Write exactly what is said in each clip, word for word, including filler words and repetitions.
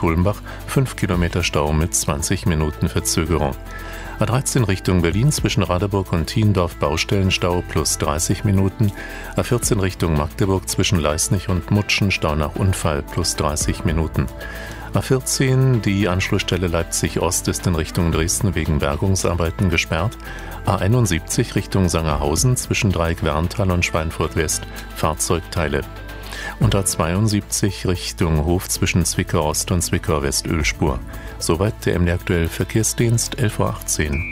Kulmbach fünf Kilometer Stau mit zwanzig Minuten Verzögerung. A dreizehn Richtung Berlin zwischen Radeburg und Thiendorf Baustellenstau plus dreißig Minuten. A vierzehn Richtung Magdeburg zwischen Leisnig und Mutschen Stau nach Unfall plus dreißig Minuten. A vierzehn, die Anschlussstelle Leipzig Ost ist in Richtung Dresden wegen Bergungsarbeiten gesperrt. A einundsiebzig Richtung Sangerhausen zwischen Dreieck-Werntal und Schweinfurt West Fahrzeugteile. Und A zweiundsiebzig Richtung Hof zwischen Zwickau Ost und Zwickau West Ölspur. Soweit der M D Aktuell Verkehrsdienst, elf Uhr achtzehn.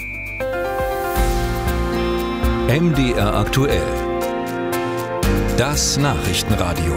M D R Aktuell. Das Nachrichtenradio.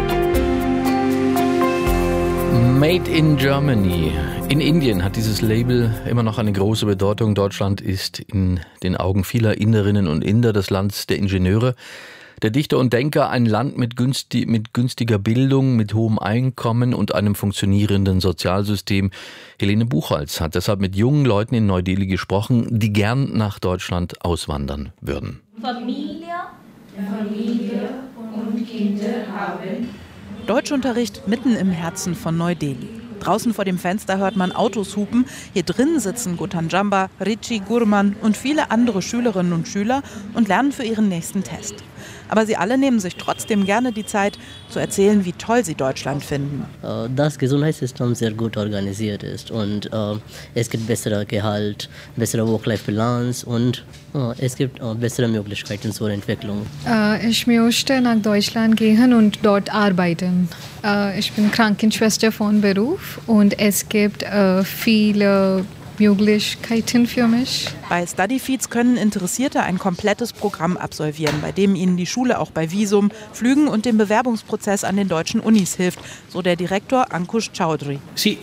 Made in Germany. In Indien hat dieses Label immer noch eine große Bedeutung. Deutschland ist in den Augen vieler Inderinnen und Inder das Land der Ingenieure, der Dichter und Denker, ein Land mit, günsti- mit günstiger Bildung, mit hohem Einkommen und einem funktionierenden Sozialsystem. Helene Buchholz hat deshalb mit jungen Leuten in Neu-Delhi gesprochen, die gern nach Deutschland auswandern würden. Familie, Familie und Kinder haben. Deutschunterricht mitten im Herzen von Neu-Delhi. Draußen vor dem Fenster hört man Autos hupen. Hier drin sitzen Gutanjamba, Richi, Gurman und viele andere Schülerinnen und Schüler und lernen für ihren nächsten Test. Aber sie alle nehmen sich trotzdem gerne die Zeit, zu erzählen, wie toll sie Deutschland finden. Das Gesundheitssystem sehr gut organisiert ist und äh, es gibt bessere Gehalt, bessere Work-Life-Balance und äh, es gibt äh, bessere Möglichkeiten zur Entwicklung. Äh, ich möchte nach Deutschland gehen und dort arbeiten. Äh, ich bin Krankenschwester von Beruf und es gibt äh, viele Möglichkeiten für mich. Bei Studyfeeds können Interessierte ein komplettes Programm absolvieren, bei dem ihnen die Schule auch bei Visum, Flügen und dem Bewerbungsprozess an den deutschen Unis hilft, so der Direktor Ankush Chaudhry.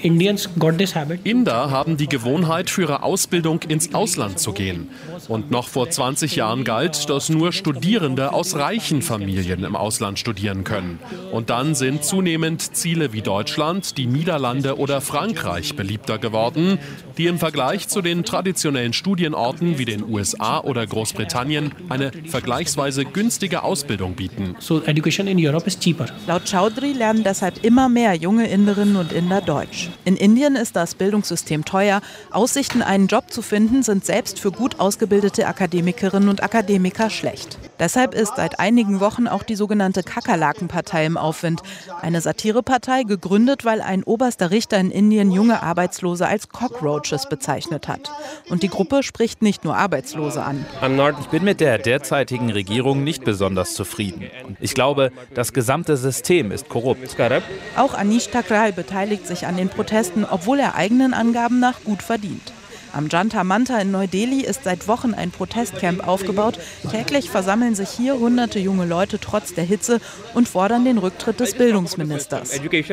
Inder haben die Gewohnheit, für ihre Ausbildung ins Ausland zu gehen. Und noch vor zwanzig Jahren galt, dass nur Studierende aus reichen Familien im Ausland studieren können. Und dann sind zunehmend Ziele wie Deutschland, die Niederlande oder Frankreich beliebter geworden, die im Vergleich zu den traditionellen Studienorten wie den U S A oder Großbritannien eine vergleichsweise günstige Ausbildung bieten. So education in Europe is cheaper. Laut Chaudhry lernen deshalb immer mehr junge Inderinnen und Inder Deutsch. In Indien ist das Bildungssystem teuer. Aussichten, einen Job zu finden, sind selbst für gut ausgebildete Akademikerinnen und Akademiker schlecht. Deshalb ist seit einigen Wochen auch die sogenannte Kakerlakenpartei im Aufwind. Eine Satirepartei, gegründet, weil ein oberster Richter in Indien junge Arbeitslose als Cockroaches bezeichnet hat. Und die Gruppe spricht nicht nur Arbeitslose an. Ich bin mit der derzeitigen Regierung nicht besonders zufrieden. Ich glaube, das gesamte System ist korrupt. Auch Anish Thakral beteiligt sich an den Protesten, obwohl er eigenen Angaben nach gut verdient. Am Jantar Manta in Neu-Delhi ist seit Wochen ein Protestcamp aufgebaut. Täglich versammeln sich hier hunderte junge Leute trotz der Hitze und fordern den Rücktritt des Bildungsministers.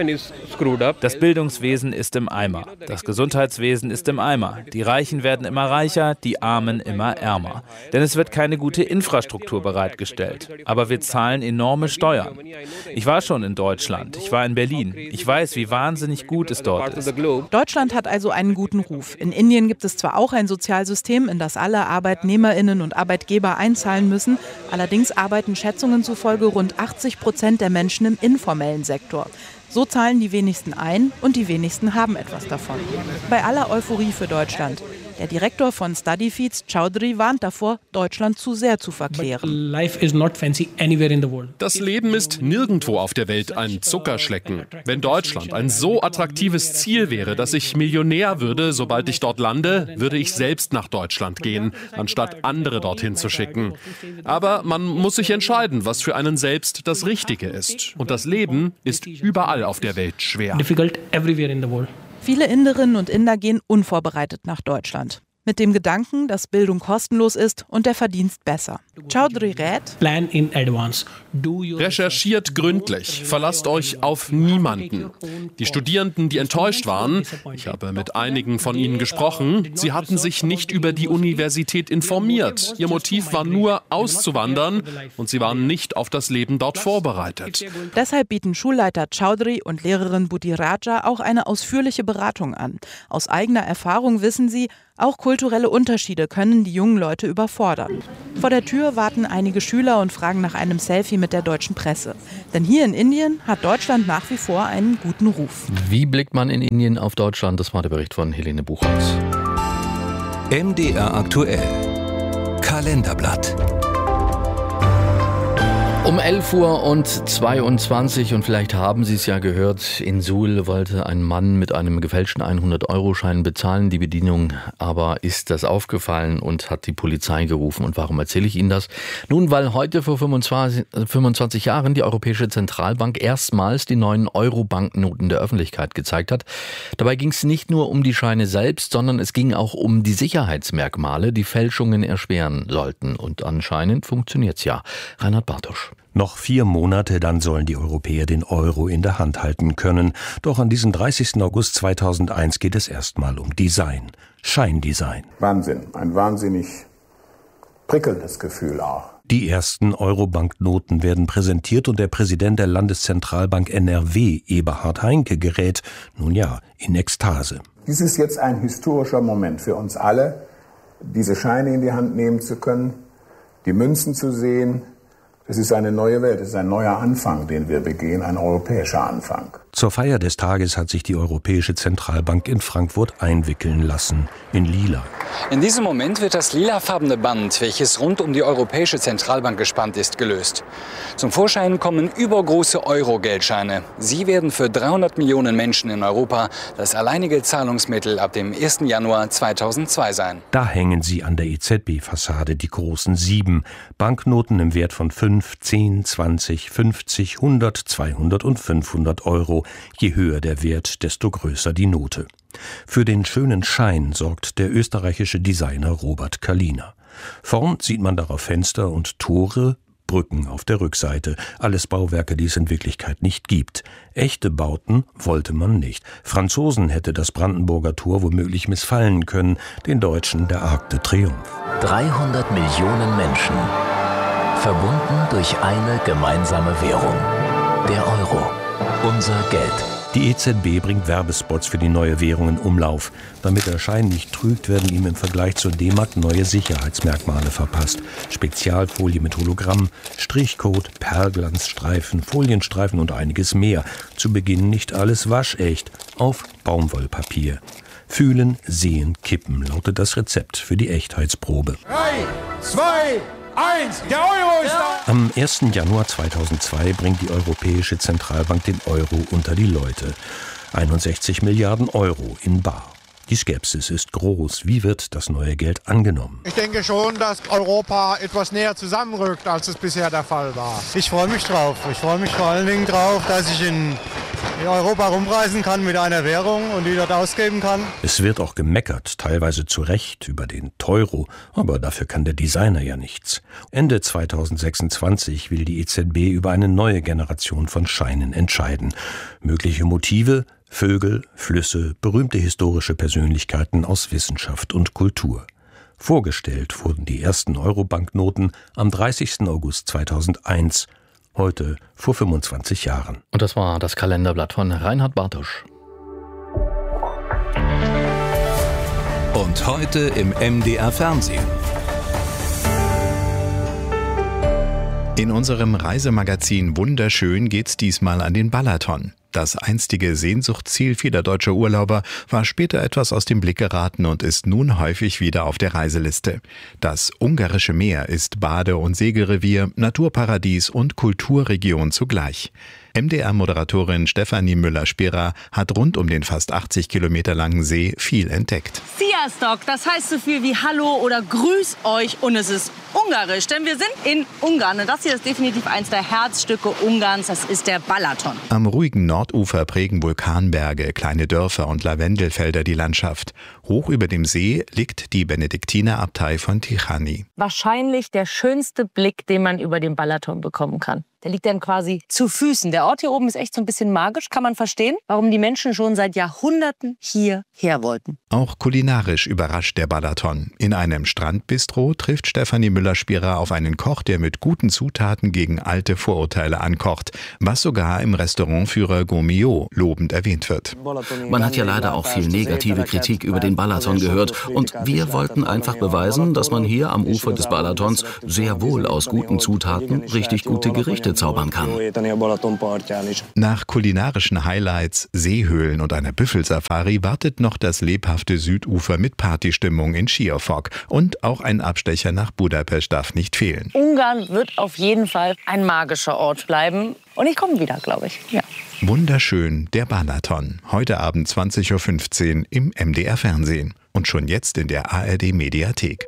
Das Bildungswesen ist im Eimer. Das Gesundheitswesen ist im Eimer. Die Reichen werden immer reicher, die Armen immer ärmer. Denn es wird keine gute Infrastruktur bereitgestellt. Aber wir zahlen enorme Steuern. Ich war schon in Deutschland. Ich war in Berlin. Ich weiß, wie wahnsinnig gut es dort ist. Deutschland hat also einen guten Ruf. In Indien gibt es zwar auch ein Sozialsystem, in das alle ArbeitnehmerInnen und Arbeitgeber einzahlen müssen, allerdings arbeiten Schätzungen zufolge rund achtzig Prozent der Menschen im informellen Sektor. So zahlen die wenigsten ein und die wenigsten haben etwas davon. Bei aller Euphorie für Deutschland. Der Direktor von Studyfeeds, Chaudhry, warnt davor, Deutschland zu sehr zu verklären. Das Leben ist nirgendwo auf der Welt ein Zuckerschlecken. Wenn Deutschland ein so attraktives Ziel wäre, dass ich Millionär würde, sobald ich dort lande, würde ich selbst nach Deutschland gehen, anstatt andere dorthin zu schicken. Aber man muss sich entscheiden, was für einen selbst das Richtige ist. Und das Leben ist überall auf der Welt schwer. Viele Inderinnen und Inder gehen unvorbereitet nach Deutschland. Mit dem Gedanken, dass Bildung kostenlos ist und der Verdienst besser. Chaudhry rät: Plan in advance. Recherchiert gründlich, verlasst euch auf niemanden. Die Studierenden, die enttäuscht waren, ich habe mit einigen von ihnen gesprochen, sie hatten sich nicht über die Universität informiert. Ihr Motiv war nur, auszuwandern, und sie waren nicht auf das Leben dort vorbereitet. Deshalb bieten Schulleiter Chaudhry und Lehrerin Budiraja auch eine ausführliche Beratung an. Aus eigener Erfahrung wissen sie, Auch kulturelle Unterschiede können die jungen Leute überfordern. Vor der Tür warten einige Schüler und fragen nach einem Selfie mit der deutschen Presse. Denn hier in Indien hat Deutschland nach wie vor einen guten Ruf. Wie blickt man in Indien auf Deutschland? Das war der Bericht von Helene Buchholz. M D R aktuell. Kalenderblatt. Um elf Uhr und zweiundzwanzig und vielleicht haben Sie es ja gehört, in Suhl wollte ein Mann mit einem gefälschten hundert-Euro-Schein bezahlen. Die Bedienung aber ist das aufgefallen und hat die Polizei gerufen. Und warum erzähle ich Ihnen das? Nun, weil heute vor fünfundzwanzig, fünfundzwanzig Jahren die Europäische Zentralbank erstmals die neuen Euro-Banknoten der Öffentlichkeit gezeigt hat. Dabei ging es nicht nur um die Scheine selbst, sondern es ging auch um die Sicherheitsmerkmale, die Fälschungen erschweren sollten. Und anscheinend funktioniert's ja. Reinhard Bartosch. Noch vier Monate, dann sollen die Europäer den Euro in der Hand halten können. Doch an diesem dreißigsten August zweitausendeins geht es erstmal um Design. Scheindesign. Wahnsinn. Ein wahnsinnig prickelndes Gefühl auch. Die ersten Euro-Banknoten werden präsentiert und der Präsident der Landeszentralbank N R W, Eberhard Heinke, gerät, nun ja, in Ekstase. Dies ist jetzt ein historischer Moment für uns alle, diese Scheine in die Hand nehmen zu können, die Münzen zu sehen. Es ist eine neue Welt, es ist ein neuer Anfang, den wir begehen, ein europäischer Anfang. Zur Feier des Tages hat sich die Europäische Zentralbank in Frankfurt einwickeln lassen, in lila. In diesem Moment wird das lilafarbene Band, welches rund um die Europäische Zentralbank gespannt ist, gelöst. Zum Vorschein kommen übergroße Euro-Geldscheine. Sie werden für dreihundert Millionen Menschen in Europa das alleinige Zahlungsmittel ab dem ersten Januar zweitausendzwei sein. Da hängen sie an der E Z B-Fassade, die großen sieben. Banknoten im Wert von fünf, zehn, zwanzig, fünfzig, hundert, zweihundert und fünfhundert Euro. Je höher der Wert, desto größer die Note. Für den schönen Schein sorgt der österreichische Designer Robert Kalina. Vorn sieht man darauf Fenster und Tore, Brücken auf der Rückseite. Alles Bauwerke, die es in Wirklichkeit nicht gibt. Echte Bauten wollte man nicht. Franzosen hätte das Brandenburger Tor womöglich missfallen können, den Deutschen der Arc de Triomphe. dreihundert Millionen Menschen, verbunden durch eine gemeinsame Währung, der Euro. Unser Geld. Die E Z B bringt Werbespots für die neue Währung in Umlauf. Damit der Schein nicht trügt, werden ihm im Vergleich zur D-Mark neue Sicherheitsmerkmale verpasst. Spezialfolie mit Hologramm, Strichcode, Perlglanzstreifen, Folienstreifen und einiges mehr. Zu Beginn nicht alles waschecht, auf Baumwollpapier. Fühlen, sehen, kippen lautet das Rezept für die Echtheitsprobe. Drei, zwei, eins, der Euro ist da! Am ersten Januar zweitausendzwei bringt die Europäische Zentralbank den Euro unter die Leute. einundsechzig Milliarden Euro in bar. Die Skepsis ist groß. Wie wird das neue Geld angenommen? Ich denke schon, dass Europa etwas näher zusammenrückt, als es bisher der Fall war. Ich freue mich drauf. Ich freue mich vor allen Dingen drauf, dass ich in Europa rumreisen kann mit einer Währung und die dort ausgeben kann. Es wird auch gemeckert, teilweise zu Recht, über den Teuro. Aber dafür kann der Designer ja nichts. Ende zweitausendsechsundzwanzig will die E Z B über eine neue Generation von Scheinen entscheiden. Mögliche Motive: Vögel, Flüsse, berühmte historische Persönlichkeiten aus Wissenschaft und Kultur. Vorgestellt wurden die ersten Euro-Banknoten am dreißigsten August zweitausendeins, heute vor fünfundzwanzig Jahren. Und das war das Kalenderblatt von Reinhard Bartosch. Und heute im M D R Fernsehen. In unserem Reisemagazin Wunderschön geht's diesmal an den Balaton. Das einstige Sehnsuchtsziel vieler deutscher Urlauber war später etwas aus dem Blick geraten und ist nun häufig wieder auf der Reiseliste. Das Ungarische Meer ist Bade- und Segelrevier, Naturparadies und Kulturregion zugleich. M D R-Moderatorin Stefanie Müller-Spira hat rund um den fast achtzig Kilometer langen See viel entdeckt. Sziasztok, das heißt so viel wie Hallo oder Grüß euch und es ist ungarisch, denn wir sind in Ungarn und das hier ist definitiv eins der Herzstücke Ungarns, das ist der Balaton. Am ruhigen Nordufer prägen Vulkanberge, kleine Dörfer und Lavendelfelder die Landschaft. Hoch über dem See liegt die Benediktinerabtei von Tichany. Wahrscheinlich der schönste Blick, den man über den Balaton bekommen kann. Der liegt dann quasi zu Füßen. Der Ort hier oben ist echt so ein bisschen magisch, kann man verstehen, warum die Menschen schon seit Jahrhunderten hierher wollten. Auch kulinarisch überrascht der Balaton. In einem Strandbistro trifft Stefanie Müller-Spierer auf einen Koch, der mit guten Zutaten gegen alte Vorurteile ankocht, was sogar im Restaurantführer Gomio lobend erwähnt wird. Man hat ja leider auch viel negative Kritik über den Balaton gehört und wir wollten einfach beweisen, dass man hier am Ufer des Balatons sehr wohl aus guten Zutaten richtig gute Gerichte zaubern kann. Nach kulinarischen Highlights, Seehöhlen und einer Büffelsafari wartet noch das lebhafte Südufer mit Partystimmung in Siófok und auch ein Abstecher nach Budapest darf nicht fehlen. Ungarn wird auf jeden Fall ein magischer Ort bleiben und ich komme wieder, glaube ich. Ja. Wunderschön, der Balaton. Heute Abend zwanzig Uhr fünfzehn im M D R Fernsehen und schon jetzt in der A R D Mediathek.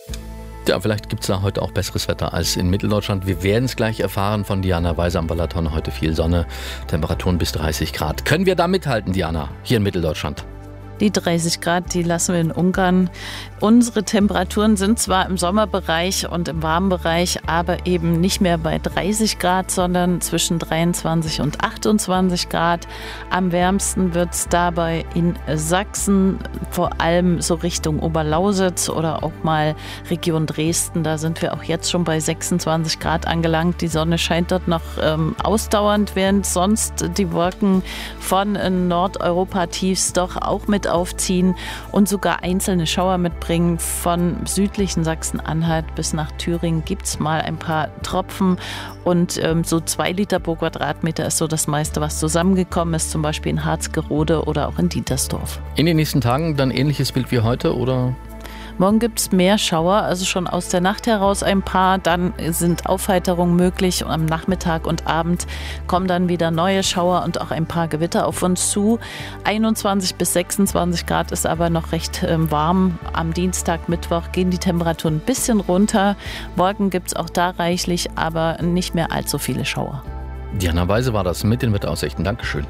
Ja, vielleicht gibt es da heute auch besseres Wetter als in Mitteldeutschland. Wir werden es gleich erfahren von Diana Weiser am Balaton. Heute viel Sonne, Temperaturen bis dreißig Grad. Können wir da mithalten, Diana, hier in Mitteldeutschland? Die dreißig Grad, die lassen wir in Ungarn. Unsere Temperaturen sind zwar im Sommerbereich und im warmen Bereich, aber eben nicht mehr bei dreißig Grad, sondern zwischen dreiundzwanzig und achtundzwanzig Grad. Am wärmsten wird es dabei in Sachsen, vor allem so Richtung Oberlausitz oder auch mal Region Dresden. Da sind wir auch jetzt schon bei sechsundzwanzig Grad angelangt. Die Sonne scheint dort noch ähm, ausdauernd, während sonst die Wolken von Nordeuropa-Tiefs doch auch mit aufziehen und sogar einzelne Schauer mitbringen. Von südlichen Sachsen-Anhalt bis nach Thüringen gibt es mal ein paar Tropfen und ähm, so zwei Liter pro Quadratmeter ist so das meiste, was zusammengekommen ist, zum Beispiel in Harzgerode oder auch in Dietersdorf. In den nächsten Tagen dann ähnliches Bild wie heute, oder? Morgen gibt es mehr Schauer, also schon aus der Nacht heraus ein paar. Dann sind Aufheiterungen möglich und am Nachmittag und Abend kommen dann wieder neue Schauer und auch ein paar Gewitter auf uns zu. einundzwanzig bis sechsundzwanzig Grad ist aber noch recht äh, warm. Am Dienstag, Mittwoch gehen die Temperaturen ein bisschen runter. Wolken gibt es auch da reichlich, aber nicht mehr allzu viele Schauer. Diana Weise war das mit den Wetteraussichten. Dankeschön.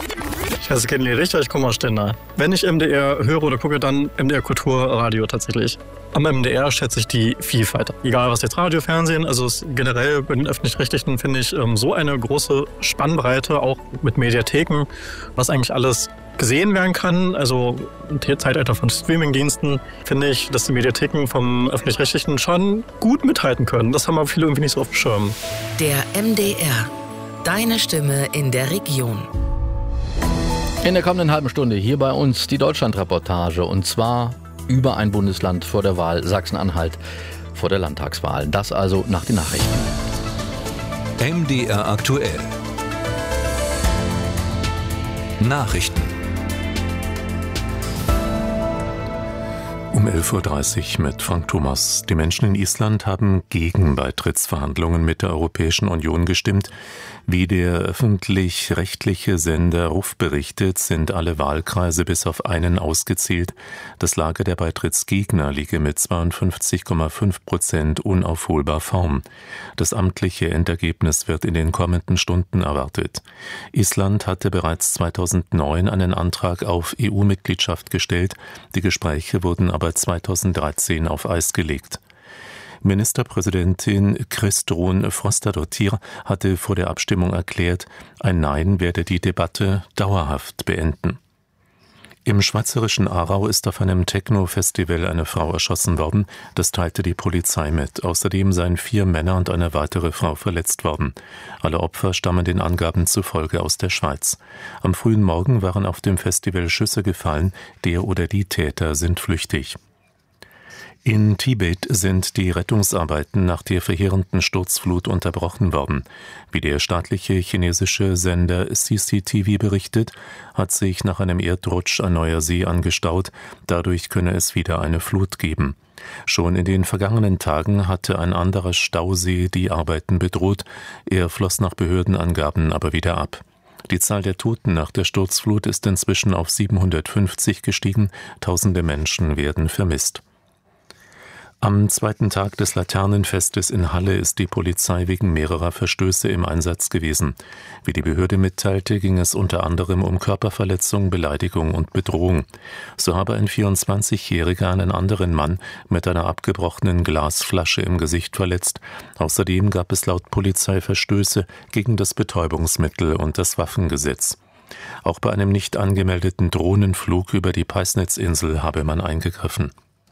Ich heiße Kenny Richter, ich komme aus Stendal. Wenn ich M D R höre oder gucke, dann M D R Kulturradio tatsächlich. Am M D R schätze ich die Vielfalt. Egal was jetzt Radio, Fernsehen, also es generell bei den Öffentlich-Rechtlichen finde ich so eine große Spannbreite, auch mit Mediatheken, was eigentlich alles gesehen werden kann. Also im Zeitalter von Streamingdiensten finde ich, dass die Mediatheken vom Öffentlich-Rechtlichen schon gut mithalten können. Das haben aber viele irgendwie nicht so auf dem Schirm. Der M D R. Deine Stimme in der Region. In der kommenden halben Stunde hier bei uns die Deutschlandreportage und zwar über ein Bundesland vor der Wahl, Sachsen-Anhalt vor der Landtagswahl. Das also nach den Nachrichten. M D R aktuell. Nachrichten. Um elf Uhr dreißig mit Frank Thomas. Die Menschen in Island haben gegen Beitrittsverhandlungen mit der Europäischen Union gestimmt. Wie der öffentlich-rechtliche Sender RÚV berichtet, sind alle Wahlkreise bis auf einen ausgezählt. Das Lager der Beitrittsgegner liege mit zweiundfünfzig Komma fünf Prozent unaufholbar vorn. Das amtliche Endergebnis wird in den kommenden Stunden erwartet. Island hatte bereits zweitausendneun einen Antrag auf E U-Mitgliedschaft gestellt. Die Gespräche wurden aber zweitausenddreizehn auf Eis gelegt. Ministerpräsidentin Kristrún Frostadóttir hatte vor der Abstimmung erklärt, ein Nein werde die Debatte dauerhaft beenden. Im schweizerischen Aarau ist auf einem Techno-Festival eine Frau erschossen worden. Das teilte die Polizei mit. Außerdem seien vier Männer und eine weitere Frau verletzt worden. Alle Opfer stammen den Angaben zufolge aus der Schweiz. Am frühen Morgen waren auf dem Festival Schüsse gefallen. Der oder die Täter sind flüchtig. In Tibet sind die Rettungsarbeiten nach der verheerenden Sturzflut unterbrochen worden. Wie der staatliche chinesische Sender C C T V berichtet, hat sich nach einem Erdrutsch ein neuer See angestaut. Dadurch könne es wieder eine Flut geben. Schon in den vergangenen Tagen hatte ein anderer Stausee die Arbeiten bedroht. Er floss nach Behördenangaben aber wieder ab. Die Zahl der Toten nach der Sturzflut ist inzwischen auf siebenhundertfünfzig gestiegen. Tausende Menschen werden vermisst. Am zweiten Tag des Laternenfestes in Halle ist die Polizei wegen mehrerer Verstöße im Einsatz gewesen. Wie die Behörde mitteilte, ging es unter anderem um Körperverletzung, Beleidigung und Bedrohung. So habe ein vierundzwanzigjähriger einen anderen Mann mit einer abgebrochenen Glasflasche im Gesicht verletzt. Außerdem gab es laut Polizei Verstöße gegen das Betäubungsmittel- und das Waffengesetz. Auch bei einem nicht angemeldeten Drohnenflug über die Peisnitzinsel habe man eingegriffen.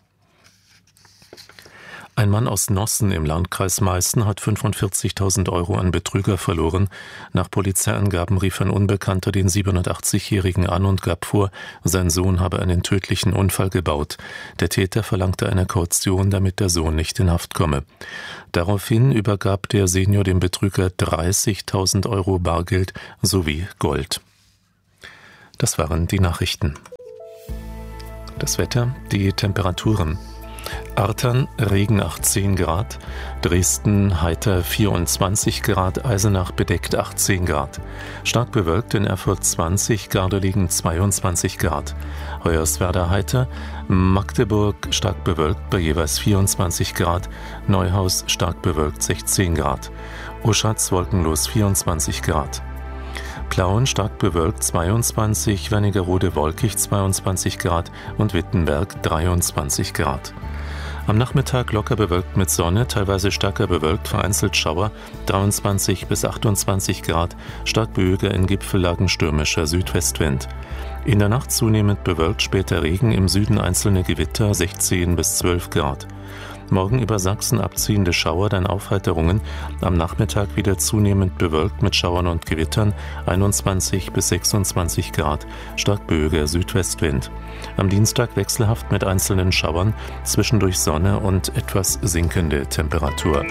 Ein Mann aus Nossen im Landkreis Meißen hat fünfundvierzigtausend Euro an Betrüger verloren. Nach Polizeiangaben rief ein Unbekannter den siebenundachtzigjährigen an und gab vor, sein Sohn habe einen tödlichen Unfall gebaut. Der Täter verlangte eine Kaution, damit der Sohn nicht in Haft komme. Daraufhin übergab der Senior dem Betrüger dreißigtausend Euro Bargeld sowie Gold. Das waren die Nachrichten. Das Wetter, die Temperaturen. Artern Regen achtzehn Grad, Dresden heiter vierundzwanzig Grad, Eisenach bedeckt achtzehn Grad, stark bewölkt in Erfurt zwanzig, Gardelegen zweiundzwanzig Grad, Hoyerswerda heiter, Magdeburg stark bewölkt bei jeweils vierundzwanzig Grad, Neuhaus stark bewölkt sechzehn Grad, Oschatz wolkenlos vierundzwanzig Grad. Plauen stark bewölkt zweiundzwanzig, Wernigerode wolkig zweiundzwanzig Grad und Wittenberg dreiundzwanzig Grad. Am Nachmittag locker bewölkt mit Sonne, teilweise stärker bewölkt, vereinzelt Schauer, dreiundzwanzig bis achtundzwanzig Grad, stark böiger in Gipfellagen stürmischer Südwestwind. In der Nacht zunehmend bewölkt, später Regen, im Süden einzelne Gewitter, sechzehn bis zwölf Grad. Morgen über Sachsen abziehende Schauer, dann Aufheiterungen. Am Nachmittag wieder zunehmend bewölkt mit Schauern und Gewittern, einundzwanzig bis sechsundzwanzig Grad, stark böiger Südwestwind. Am Dienstag wechselhaft mit einzelnen Schauern, zwischendurch Sonne und etwas sinkende Temperatur.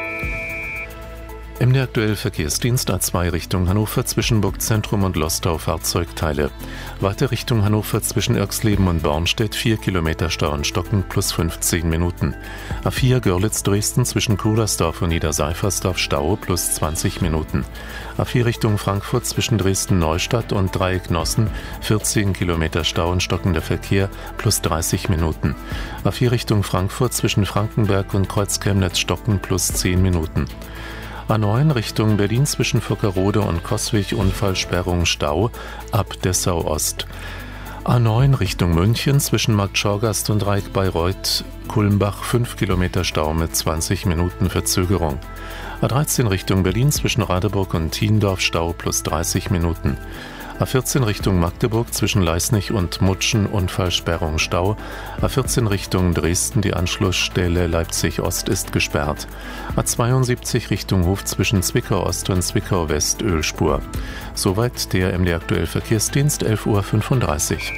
M D aktuell Verkehrsdienst A zwei Richtung Hannover zwischen Burgzentrum und Lostau Fahrzeugteile. Weiter Richtung Hannover zwischen Irxleben und Bornstedt vier Kilometer Stau und Stocken plus fünfzehn Minuten. A vier Görlitz-Dresden zwischen Kudersdorf und Niederseifersdorf Stau plus zwanzig Minuten. A vier Richtung Frankfurt zwischen Dresden-Neustadt und Dreieck Nossen vierzehn Kilometer Stau und stockender Verkehr plus dreißig Minuten. A vier Richtung Frankfurt zwischen Frankenberg und Kreuz-Chemnitz Stocken plus zehn Minuten. A neun Richtung Berlin zwischen Vöckerode und Coswig Unfallsperrung Stau ab Dessau Ost. A neun Richtung München zwischen Markt Schorgast und Dreieck Bayreuth Kulmbach fünf Kilometer Stau mit zwanzig Minuten Verzögerung. A dreizehn Richtung Berlin zwischen Radeburg und Thiendorf Stau plus dreißig Minuten. A vierzehn Richtung Magdeburg zwischen Leisnig und Mutschen Unfallsperrung Stau. A vierzehn Richtung Dresden die Anschlussstelle Leipzig Ost ist gesperrt. A zweiundsiebzig Richtung Hof zwischen Zwickau Ost und Zwickau West Ölspur. Soweit der M D aktuell Verkehrsdienst, elf Uhr fünfunddreißig.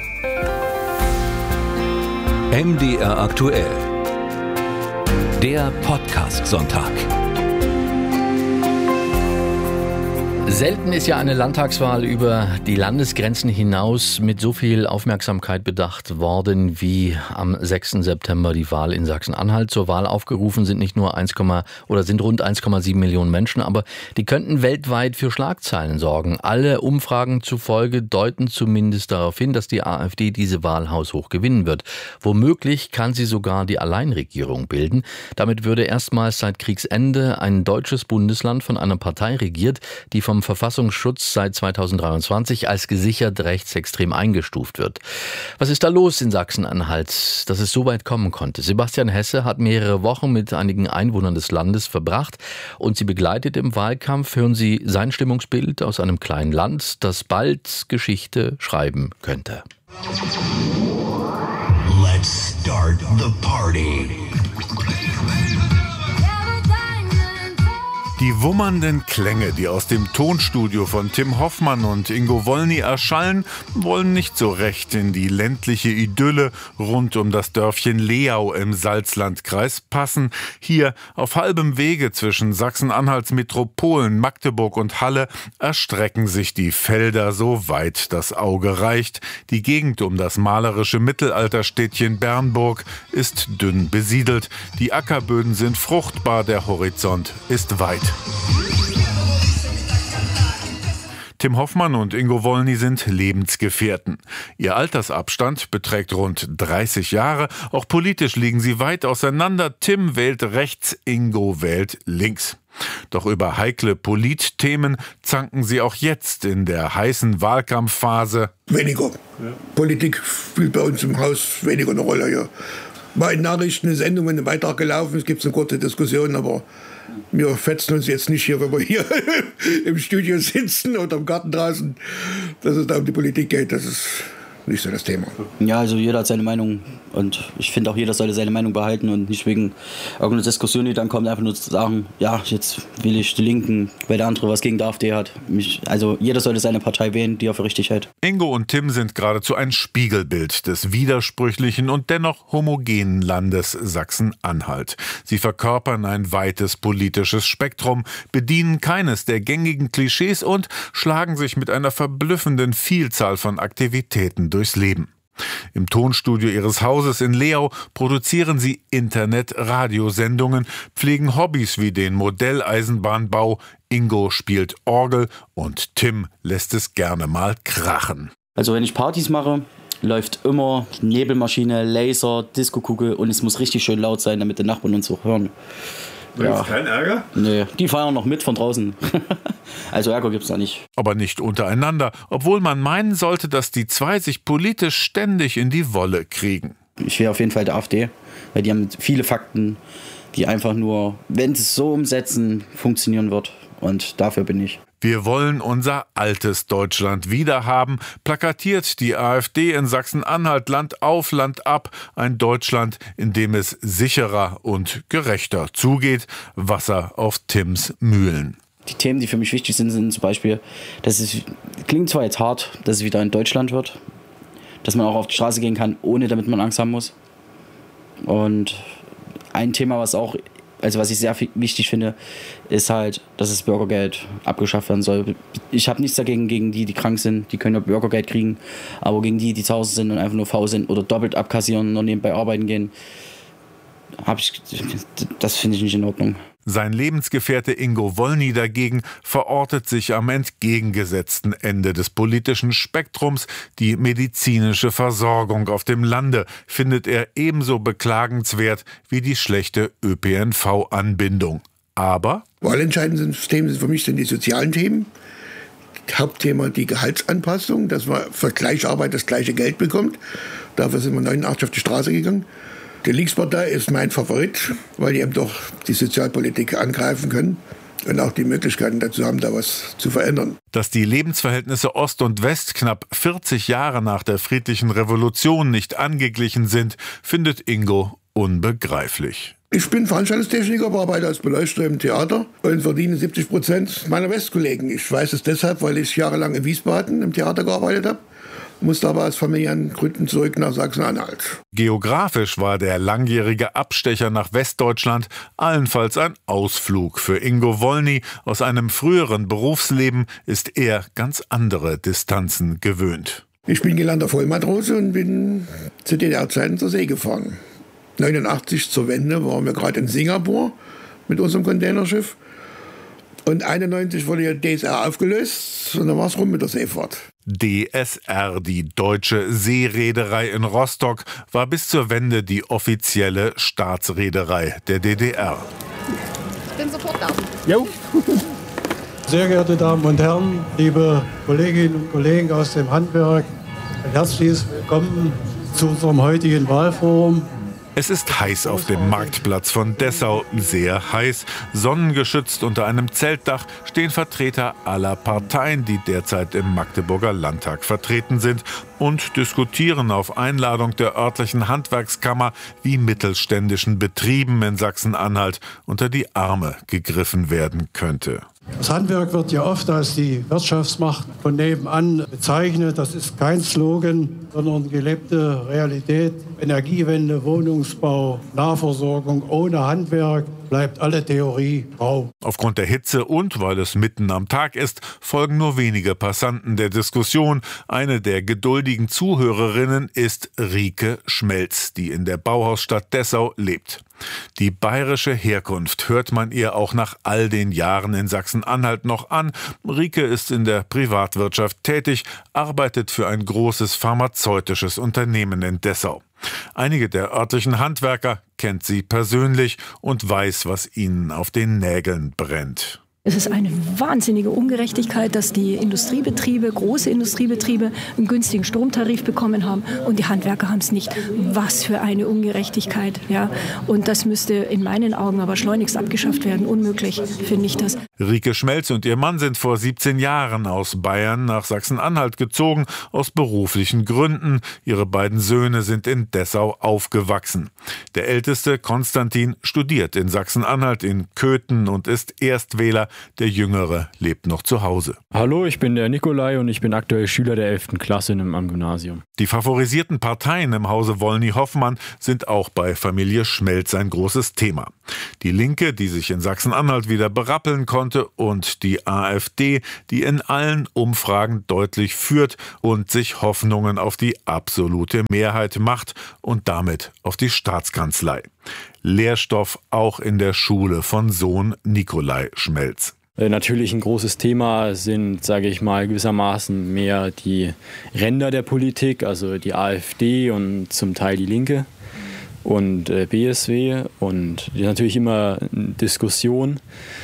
M D R aktuell. Der Podcast-Sonntag. Selten ist ja eine Landtagswahl über die Landesgrenzen hinaus mit so viel Aufmerksamkeit bedacht worden wie am sechsten September die Wahl in Sachsen-Anhalt. Zur Wahl aufgerufen sind nicht nur eins, oder sind rund eins Komma sieben Millionen Menschen, aber die könnten weltweit für Schlagzeilen sorgen. Alle Umfragen zufolge deuten zumindest darauf hin, dass die AfD diese Wahl haushoch gewinnen wird. Womöglich kann sie sogar die Alleinregierung bilden. Damit würde erstmals seit Kriegsende ein deutsches Bundesland von einer Partei regiert, die vom Verfassungsschutz seit zweitausenddreiundzwanzig als gesichert rechtsextrem eingestuft wird. Was ist da los in Sachsen-Anhalt, dass es so weit kommen konnte? Sebastian Hesse hat mehrere Wochen mit einigen Einwohnern des Landes verbracht und sie begleitet im Wahlkampf. Hören Sie sein Stimmungsbild aus einem kleinen Land, das bald Geschichte schreiben könnte. Let's start the party. Die wummernden Klänge, die aus dem Tonstudio von Tim Hoffmann und Ingo Wolny erschallen, wollen nicht so recht in die ländliche Idylle rund um das Dörfchen Leau im Salzlandkreis passen. Hier auf halbem Wege zwischen Sachsen-Anhalts Metropolen Magdeburg und Halle erstrecken sich die Felder so weit das Auge reicht. Die Gegend um das malerische Mittelalterstädtchen Bernburg ist dünn besiedelt. Die Ackerböden sind fruchtbar, der Horizont ist weit. Tim Hoffmann und Ingo Wolny sind Lebensgefährten. Ihr Altersabstand beträgt rund dreißig Jahre. Auch politisch liegen sie weit auseinander. Tim wählt rechts, Ingo wählt links. Doch über heikle Politthemen zanken sie auch jetzt in der heißen Wahlkampfphase. Weniger. Ja. Politik spielt bei uns im Haus weniger eine Rolle. Ja. Mal in Nachrichten, eine Sendung, wenn ein Beitrag gelaufen ist, gibt es eine kurze Diskussion, aber wir fetzen uns jetzt nicht hier, wenn wir hier im Studio sitzen oder im Garten draußen, dass es da um die Politik geht. Das ist nicht so das Thema. Ja, also jeder hat seine Meinung und ich finde auch, jeder sollte seine Meinung behalten und nicht wegen irgendeiner Diskussion, die dann kommt, einfach nur zu sagen, ja, jetzt will ich die Linken, weil der andere was gegen die AfD hat. Mich, also jeder sollte seine Partei wählen, die er für richtig hält. Ingo und Tim sind geradezu ein Spiegelbild des widersprüchlichen und dennoch homogenen Landes Sachsen-Anhalt. Sie verkörpern ein weites politisches Spektrum, bedienen keines der gängigen Klischees und schlagen sich mit einer verblüffenden Vielzahl von Aktivitäten durchs Leben. Im Tonstudio ihres Hauses in Leau produzieren sie Internet-Radiosendungen, pflegen Hobbys wie den Modelleisenbahnbau. Ingo spielt Orgel und Tim lässt es gerne mal krachen. Also wenn ich Partys mache, läuft immer Nebelmaschine, Laser, Diskokugel und es muss richtig schön laut sein, damit die Nachbarn uns auch hören. Ja. Gibt's keinen Ärger? Nee, die feiern noch mit von draußen. Also Ärger gibt's da nicht. Aber nicht untereinander, obwohl man meinen sollte, dass die zwei sich politisch ständig in die Wolle kriegen. Ich wäre auf jeden Fall der AfD, weil die haben viele Fakten, die einfach nur, wenn sie es so umsetzen, funktionieren wird. Und dafür bin ich. Wir wollen unser altes Deutschland wiederhaben, plakatiert die AfD in Sachsen-Anhalt Land auf, Land ab. Ein Deutschland, in dem es sicherer und gerechter zugeht. Wasser auf Tims Mühlen. Die Themen, die für mich wichtig sind, sind zum Beispiel, dass es klingt zwar jetzt hart, dass es wieder in Deutschland wird, dass man auch auf die Straße gehen kann, ohne damit man Angst haben muss. Und ein Thema, was auch Also was ich sehr wichtig finde, ist halt, dass das Bürgergeld abgeschafft werden soll. Ich habe nichts dagegen, gegen die, die krank sind, die können ja Bürgergeld kriegen. Aber gegen die, die zu Hause sind und einfach nur faul sind oder doppelt abkassieren und nebenbei arbeiten gehen, hab ich, das finde ich nicht in Ordnung. Sein Lebensgefährte Ingo Wolny dagegen verortet sich am entgegengesetzten Ende des politischen Spektrums. Die medizinische Versorgung auf dem Lande findet er ebenso beklagenswert wie die schlechte Ö P N V-Anbindung. Aber wahlentscheidende Themen sind für mich sind die sozialen Themen. Hauptthema die Gehaltsanpassung, dass man für gleiche Arbeit das gleiche Geld bekommt. Dafür sind wir neunundachtzig auf die Straße gegangen. Die Linkspartei ist mein Favorit, weil die eben doch die Sozialpolitik angreifen können und auch die Möglichkeiten dazu haben, da was zu verändern. Dass die Lebensverhältnisse Ost und West knapp vierzig Jahre nach der friedlichen Revolution nicht angeglichen sind, findet Ingo unbegreiflich. Ich bin Veranstaltungstechniker, arbeite als Beleuchter im Theater und verdiene siebzig Prozent meiner Westkollegen. Ich weiß es deshalb, weil ich jahrelang in Wiesbaden im Theater gearbeitet habe. Musste aber aus familiären Gründen zurück nach Sachsen-Anhalt. Geografisch war der langjährige Abstecher nach Westdeutschland allenfalls ein Ausflug. Für Ingo Wolny aus einem früheren Berufsleben ist er ganz andere Distanzen gewöhnt. Ich bin gelernter Vollmatrose und bin zu D D R-Zeiten zur See gefahren. neunundachtzig zur Wende waren wir gerade in Singapur mit unserem Containerschiff. Und einundneunzig wurde ja D S R aufgelöst und dann war es rum mit der Seefahrt. D S R, die Deutsche Seereederei in Rostock, war bis zur Wende die offizielle Staatsreederei der D D R. Ich bin sofort da. Jo. Sehr geehrte Damen und Herren, liebe Kolleginnen und Kollegen aus dem Handwerk, ein herzliches Willkommen zu unserem heutigen Wahlforum. Es ist heiß auf dem Marktplatz von Dessau, sehr heiß. Sonnengeschützt unter einem Zeltdach stehen Vertreter aller Parteien, die derzeit im Magdeburger Landtag vertreten sind und diskutieren auf Einladung der örtlichen Handwerkskammer, wie mittelständischen Betrieben in Sachsen-Anhalt unter die Arme gegriffen werden könnte. Das Handwerk wird ja oft als die Wirtschaftsmacht von nebenan bezeichnet. Das ist kein Slogan, sondern gelebte Realität. Energiewende, Wohnungsbau, Nahversorgung. Ohne Handwerk bleibt alle Theorie rau. Aufgrund der Hitze und weil es mitten am Tag ist, folgen nur wenige Passanten der Diskussion. Eine der geduldigen Zuhörerinnen ist Rike Schmelz, die in der Bauhausstadt Dessau lebt. Die bayerische Herkunft hört man ihr auch nach all den Jahren in Sachsen-Anhalt noch an. Rike ist in der Privatwirtschaft tätig, arbeitet für ein großes pharmazeutisches Unternehmen in Dessau. Einige der örtlichen Handwerker kennt sie persönlich und weiß, was ihnen auf den Nägeln brennt. Es ist eine wahnsinnige Ungerechtigkeit, dass die Industriebetriebe, große Industriebetriebe, einen günstigen Stromtarif bekommen haben und die Handwerker haben es nicht. Was für eine Ungerechtigkeit. Ja. Und das müsste in meinen Augen aber schleunigst abgeschafft werden. Unmöglich, finde ich das. Rike Schmelz und ihr Mann sind vor siebzehn Jahren aus Bayern nach Sachsen-Anhalt gezogen, aus beruflichen Gründen. Ihre beiden Söhne sind in Dessau aufgewachsen. Der älteste, Konstantin, studiert in Sachsen-Anhalt in Köthen und ist Erstwähler. Der Jüngere lebt noch zu Hause. Hallo, ich bin der Nikolai und ich bin aktuell Schüler der elften Klasse am Gymnasium. Die favorisierten Parteien im Hause Wollny-Hoffmann sind auch bei Familie Schmelz ein großes Thema. Die Linke, die sich in Sachsen-Anhalt wieder berappeln konnte, und die AfD, die in allen Umfragen deutlich führt und sich Hoffnungen auf die absolute Mehrheit macht und damit auf die Staatskanzlei. Lehrstoff auch in der Schule von Sohn Nikolai Schmelz. Natürlich ein großes Thema sind, sage ich mal, gewissermaßen mehr die Ränder der Politik, also die AfD und zum Teil die Linke und äh, B S W. Und natürlich immer eine Diskussion.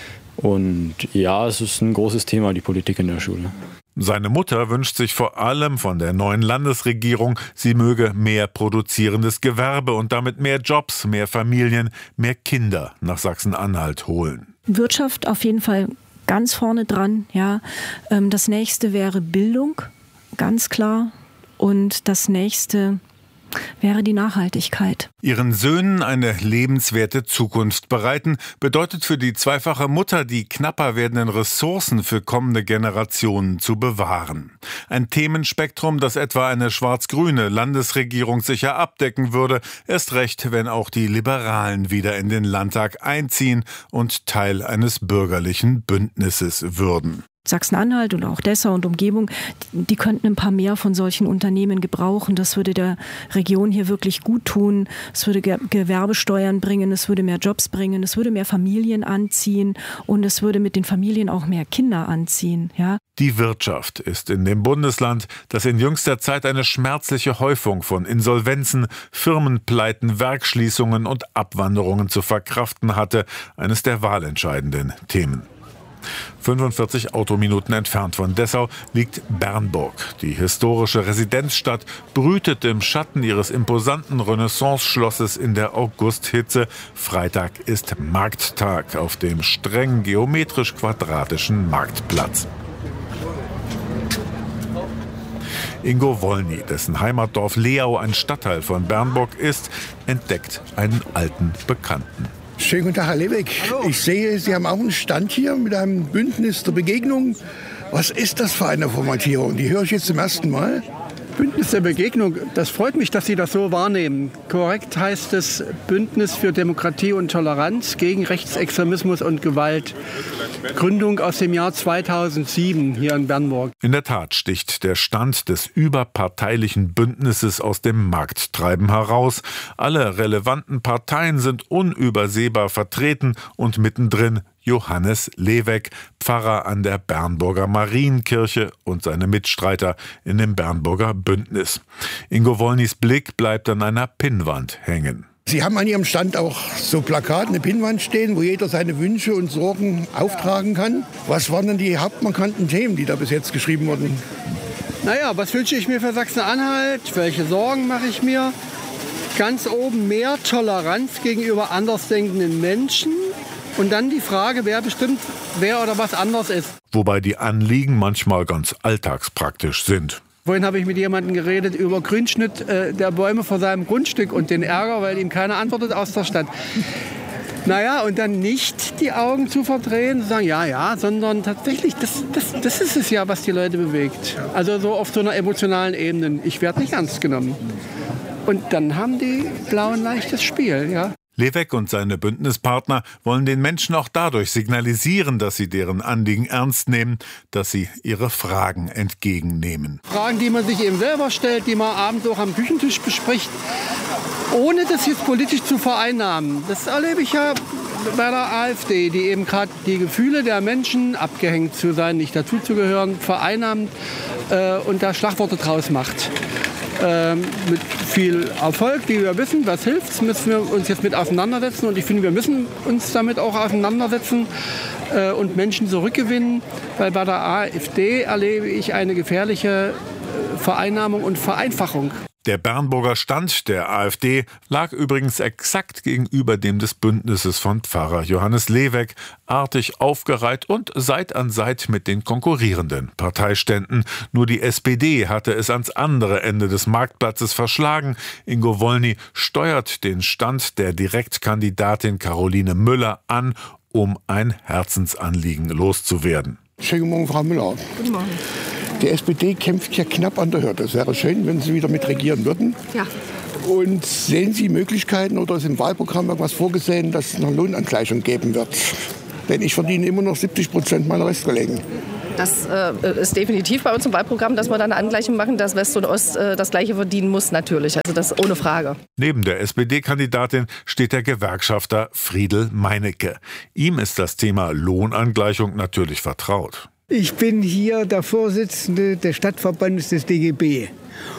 Und ja, es ist ein großes Thema, die Politik in der Schule. Seine Mutter wünscht sich vor allem von der neuen Landesregierung, sie möge mehr produzierendes Gewerbe und damit mehr Jobs, mehr Familien, mehr Kinder nach Sachsen-Anhalt holen. Wirtschaft auf jeden Fall ganz vorne dran. Ja. Das nächste wäre Bildung, ganz klar. Und das nächste wäre die Nachhaltigkeit. Ihren Söhnen eine lebenswerte Zukunft bereiten, bedeutet für die zweifache Mutter, die knapper werdenden Ressourcen für kommende Generationen zu bewahren. Ein Themenspektrum, das etwa eine schwarz-grüne Landesregierung sicher abdecken würde, erst recht, wenn auch die Liberalen wieder in den Landtag einziehen und Teil eines bürgerlichen Bündnisses würden. Sachsen-Anhalt und auch Dessau und Umgebung, die könnten ein paar mehr von solchen Unternehmen gebrauchen. Das würde der Region hier wirklich gut tun. Es würde Gewerbesteuern bringen, es würde mehr Jobs bringen, es würde mehr Familien anziehen und es würde mit den Familien auch mehr Kinder anziehen. Ja? Die Wirtschaft ist in dem Bundesland, das in jüngster Zeit eine schmerzliche Häufung von Insolvenzen, Firmenpleiten, Werksschließungen und Abwanderungen zu verkraften hatte, eines der wahlentscheidenden Themen. fünfundvierzig Autominuten entfernt von Dessau liegt Bernburg. Die historische Residenzstadt brütet im Schatten ihres imposanten Renaissance-Schlosses in der Augusthitze. Freitag ist Markttag auf dem streng geometrisch-quadratischen Marktplatz. Ingo Wollny, dessen Heimatdorf Leau ein Stadtteil von Bernburg ist, entdeckt einen alten Bekannten. Schönen guten Tag, Herr Lebeck. Hallo. Ich sehe, Sie haben auch einen Stand hier mit einem Bündnis der Begegnung. Was ist das für eine Formatierung? Die höre ich jetzt zum ersten Mal. Bündnis der Begegnung, das freut mich, dass Sie das so wahrnehmen. Korrekt heißt es Bündnis für Demokratie und Toleranz gegen Rechtsextremismus und Gewalt. Gründung aus dem Jahr zweitausendsieben hier in Bernburg. In der Tat sticht der Stand des überparteilichen Bündnisses aus dem Markttreiben heraus. Alle relevanten Parteien sind unübersehbar vertreten und mittendrin Johannes Leweck, Pfarrer an der Bernburger Marienkirche und seine Mitstreiter in dem Bernburger Bündnis. Ingo Wollnys Blick bleibt an einer Pinnwand hängen. Sie haben an Ihrem Stand auch so Plakate, eine Pinnwand stehen, wo jeder seine Wünsche und Sorgen auftragen kann. Was waren denn die hauptmarkanten Themen, die da bis jetzt geschrieben wurden? Naja, was wünsche ich mir für Sachsen-Anhalt? Welche Sorgen mache ich mir? Ganz oben mehr Toleranz gegenüber andersdenkenden Menschen. Und dann die Frage, wer bestimmt, wer oder was anders ist. Wobei die Anliegen manchmal ganz alltagspraktisch sind. Vorhin habe ich mit jemandem geredet über Grünschnitt äh, der Bäume vor seinem Grundstück und den Ärger, weil ihm keiner antwortet aus der Stadt. Naja, und dann nicht die Augen zu verdrehen, zu sagen, ja, ja, sondern tatsächlich, das, das, das ist es ja, was die Leute bewegt. Also so auf so einer emotionalen Ebene. Ich werde nicht ernst genommen. Und dann haben die Blauen leichtes Spiel, ja. Lewek und seine Bündnispartner wollen den Menschen auch dadurch signalisieren, dass sie deren Anliegen ernst nehmen, dass sie ihre Fragen entgegennehmen. Fragen, die man sich eben selber stellt, die man abends auch am Küchentisch bespricht, ohne das jetzt politisch zu vereinnahmen. Das erlebe ich ja bei der AfD, die eben gerade die Gefühle der Menschen, abgehängt zu sein, nicht dazuzugehören, vereinnahmt äh, und da Schlagworte draus macht. Ähm, mit viel Erfolg, wie wir wissen, was hilft, müssen wir uns jetzt mit auseinandersetzen. Und ich finde, wir müssen uns damit auch auseinandersetzen äh, und Menschen zurückgewinnen, weil bei der AfD erlebe ich eine gefährliche äh, Vereinnahmung und Vereinfachung. Der Bernburger Stand der AfD lag übrigens exakt gegenüber dem des Bündnisses von Pfarrer Johannes Lewek, artig aufgereiht und Seit an Seit mit den konkurrierenden Parteiständen. Nur die S P D hatte es ans andere Ende des Marktplatzes verschlagen. Ingo Wolny steuert den Stand der Direktkandidatin Caroline Müller an, um ein Herzensanliegen loszuwerden. Schönen Guten Morgen, Frau Müller. Guten Morgen. Die S P D kämpft ja knapp an der Hürde. Es wäre schön, wenn Sie wieder mit regieren würden. Ja. Und sehen Sie Möglichkeiten oder ist im Wahlprogramm irgendwas vorgesehen, dass es eine Lohnangleichung geben wird? Denn ich verdiene immer noch siebzig Prozent meiner Restkollegen. Das äh, ist definitiv bei uns im Wahlprogramm, dass wir da eine Angleichung machen, dass West und Ost äh, das Gleiche verdienen muss, natürlich. Also das ohne Frage. Neben der S P D-Kandidatin steht der Gewerkschafter Friedel Meinecke. Ihm ist das Thema Lohnangleichung natürlich vertraut. Ich bin hier der Vorsitzende des Stadtverbandes des D G B.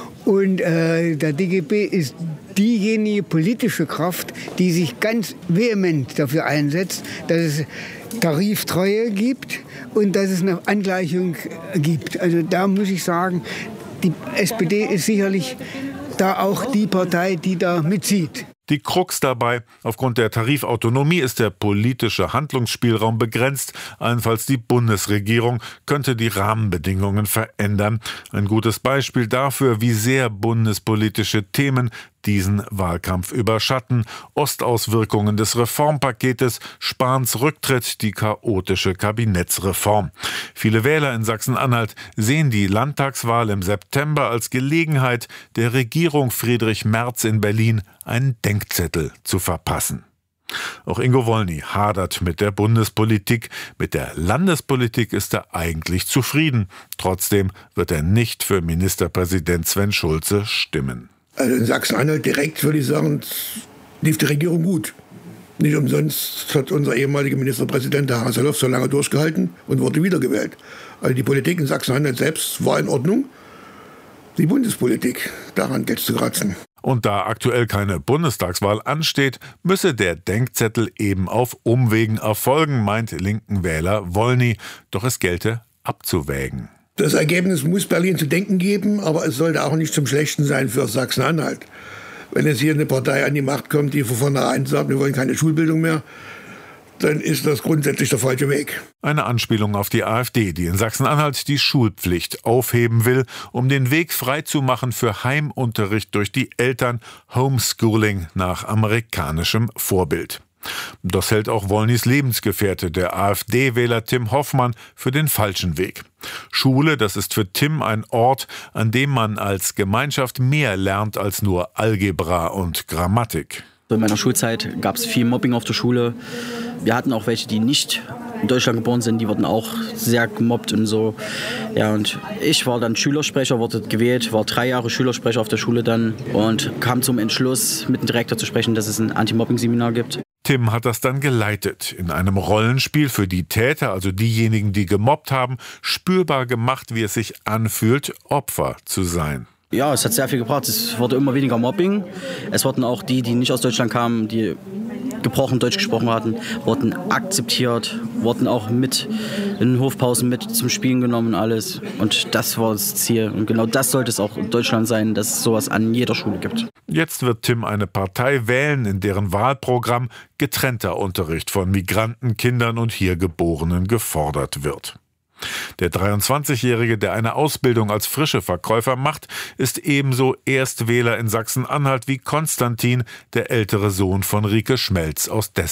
Und äh, der D G B ist diejenige politische Kraft, die sich ganz vehement dafür einsetzt, dass es Tariftreue gibt und dass es eine Angleichung gibt. Also da muss ich sagen, die S P D ist sicherlich da auch die Partei, die da mitzieht. Die Krux dabei: Aufgrund der Tarifautonomie ist der politische Handlungsspielraum begrenzt. Allenfalls die Bundesregierung könnte die Rahmenbedingungen verändern. Ein gutes Beispiel dafür, wie sehr bundespolitische Themen diesen Wahlkampf überschatten. Ostauswirkungen des Reformpaketes, Spahns Rücktritt, die chaotische Kabinettsreform. Viele Wähler in Sachsen-Anhalt sehen die Landtagswahl im September als Gelegenheit, der Regierung Friedrich Merz in Berlin einen Denkzettel zu verpassen. Auch Ingo Wolny hadert mit der Bundespolitik. Mit der Landespolitik ist er eigentlich zufrieden. Trotzdem wird er nicht für Ministerpräsident Sven Schulze stimmen. Also in Sachsen-Anhalt direkt würde ich sagen, lief die Regierung gut. Nicht umsonst hat unser ehemaliger Ministerpräsident, Herr Haseloff, so lange durchgehalten und wurde wiedergewählt. Also die Politik in Sachsen-Anhalt selbst war in Ordnung. Die Bundespolitik, daran gilt es zu kratzen. Und da aktuell keine Bundestagswahl ansteht, müsse der Denkzettel eben auf Umwegen erfolgen, meint linken Wähler Wolny. Doch es gelte abzuwägen. Das Ergebnis muss Berlin zu denken geben, aber es sollte auch nicht zum Schlechten sein für Sachsen-Anhalt. Wenn jetzt hier eine Partei an die Macht kommt, die von vornherein sagt, wir wollen keine Schulbildung mehr, dann ist das grundsätzlich der falsche Weg. Eine Anspielung auf die AfD, die in Sachsen-Anhalt die Schulpflicht aufheben will, um den Weg freizumachen für Heimunterricht durch die Eltern, Homeschooling nach amerikanischem Vorbild. Das hält auch Wolnys Lebensgefährte, der AfD-Wähler Tim Hoffmann, für den falschen Weg. Schule, das ist für Tim ein Ort, an dem man als Gemeinschaft mehr lernt als nur Algebra und Grammatik. In meiner Schulzeit gab es viel Mobbing auf der Schule. Wir hatten auch welche, die nicht in Deutschland geboren sind, die wurden auch sehr gemobbt und so. Ja, und ich war dann Schülersprecher, wurde gewählt, war drei Jahre Schülersprecher auf der Schule dann und kam zum Entschluss, mit dem Direktor zu sprechen, dass es ein Anti-Mobbing-Seminar gibt. Tim hat das dann geleitet, in einem Rollenspiel für die Täter, also diejenigen, die gemobbt haben, spürbar gemacht, wie es sich anfühlt, Opfer zu sein. Ja, es hat sehr viel gebracht. Es wurde immer weniger Mobbing. Es wurden auch die, die nicht aus Deutschland kamen, die gebrochen Deutsch gesprochen hatten, wurden akzeptiert, wurden auch mit in den Hofpausen mit zum Spielen genommen, alles. Und das war das Ziel. Und genau das sollte es auch in Deutschland sein, dass es sowas an jeder Schule gibt. Jetzt wird Tim eine Partei wählen, in deren Wahlprogramm getrennter Unterricht von Migranten, Kindern und hier Geborenen gefordert wird. Der dreiundzwanzigjährige, der eine Ausbildung als Frischeverkäufer macht, ist ebenso Erstwähler in Sachsen-Anhalt wie Konstantin, der ältere Sohn von Rike Schmelz aus Dessau.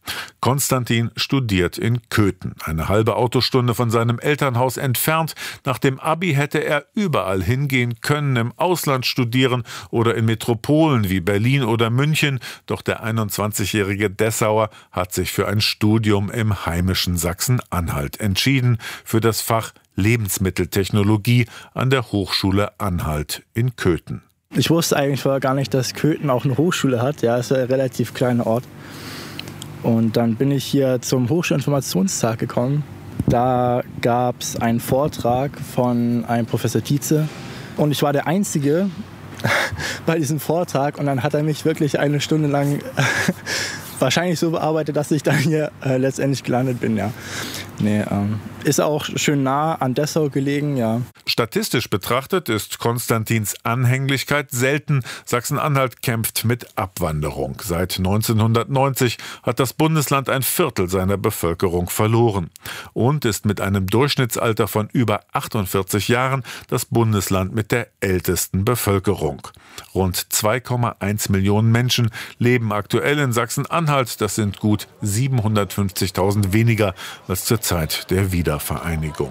Konstantin studiert in Köthen, eine halbe Autostunde von seinem Elternhaus entfernt. Nach dem Abi hätte er überall hingehen können, im Ausland studieren oder in Metropolen wie Berlin oder München. Doch der einundzwanzigjährige Dessauer hat sich für ein Studium im heimischen Sachsen-Anhalt entschieden, für das Fach Lebensmitteltechnologie an der Hochschule Anhalt in Köthen. Ich wusste eigentlich vorher gar nicht, dass Köthen auch eine Hochschule hat. Ja, es ist ein relativ kleiner Ort. Und dann bin ich hier zum Hochschulinformationstag gekommen. Da gab es einen Vortrag von einem Professor Tietze. Und ich war der Einzige bei diesem Vortrag. Und dann hat er mich wirklich eine Stunde lang wahrscheinlich so bearbeitet, dass ich dann hier äh, letztendlich gelandet bin. Ja. Nee, ähm, ist auch schön nah an Dessau gelegen, ja. Statistisch betrachtet ist Konstantins Anhänglichkeit selten. Sachsen-Anhalt kämpft mit Abwanderung. Seit neunzehnhundertneunzig hat das Bundesland ein Viertel seiner Bevölkerung verloren und ist mit einem Durchschnittsalter von über achtundvierzig Jahren das Bundesland mit der ältesten Bevölkerung. Rund zwei Komma eins Millionen Menschen leben aktuell in Sachsen-Anhalt. Das sind gut siebenhundertfünfzigtausend weniger als zur Zeit der Wiedervereinigung.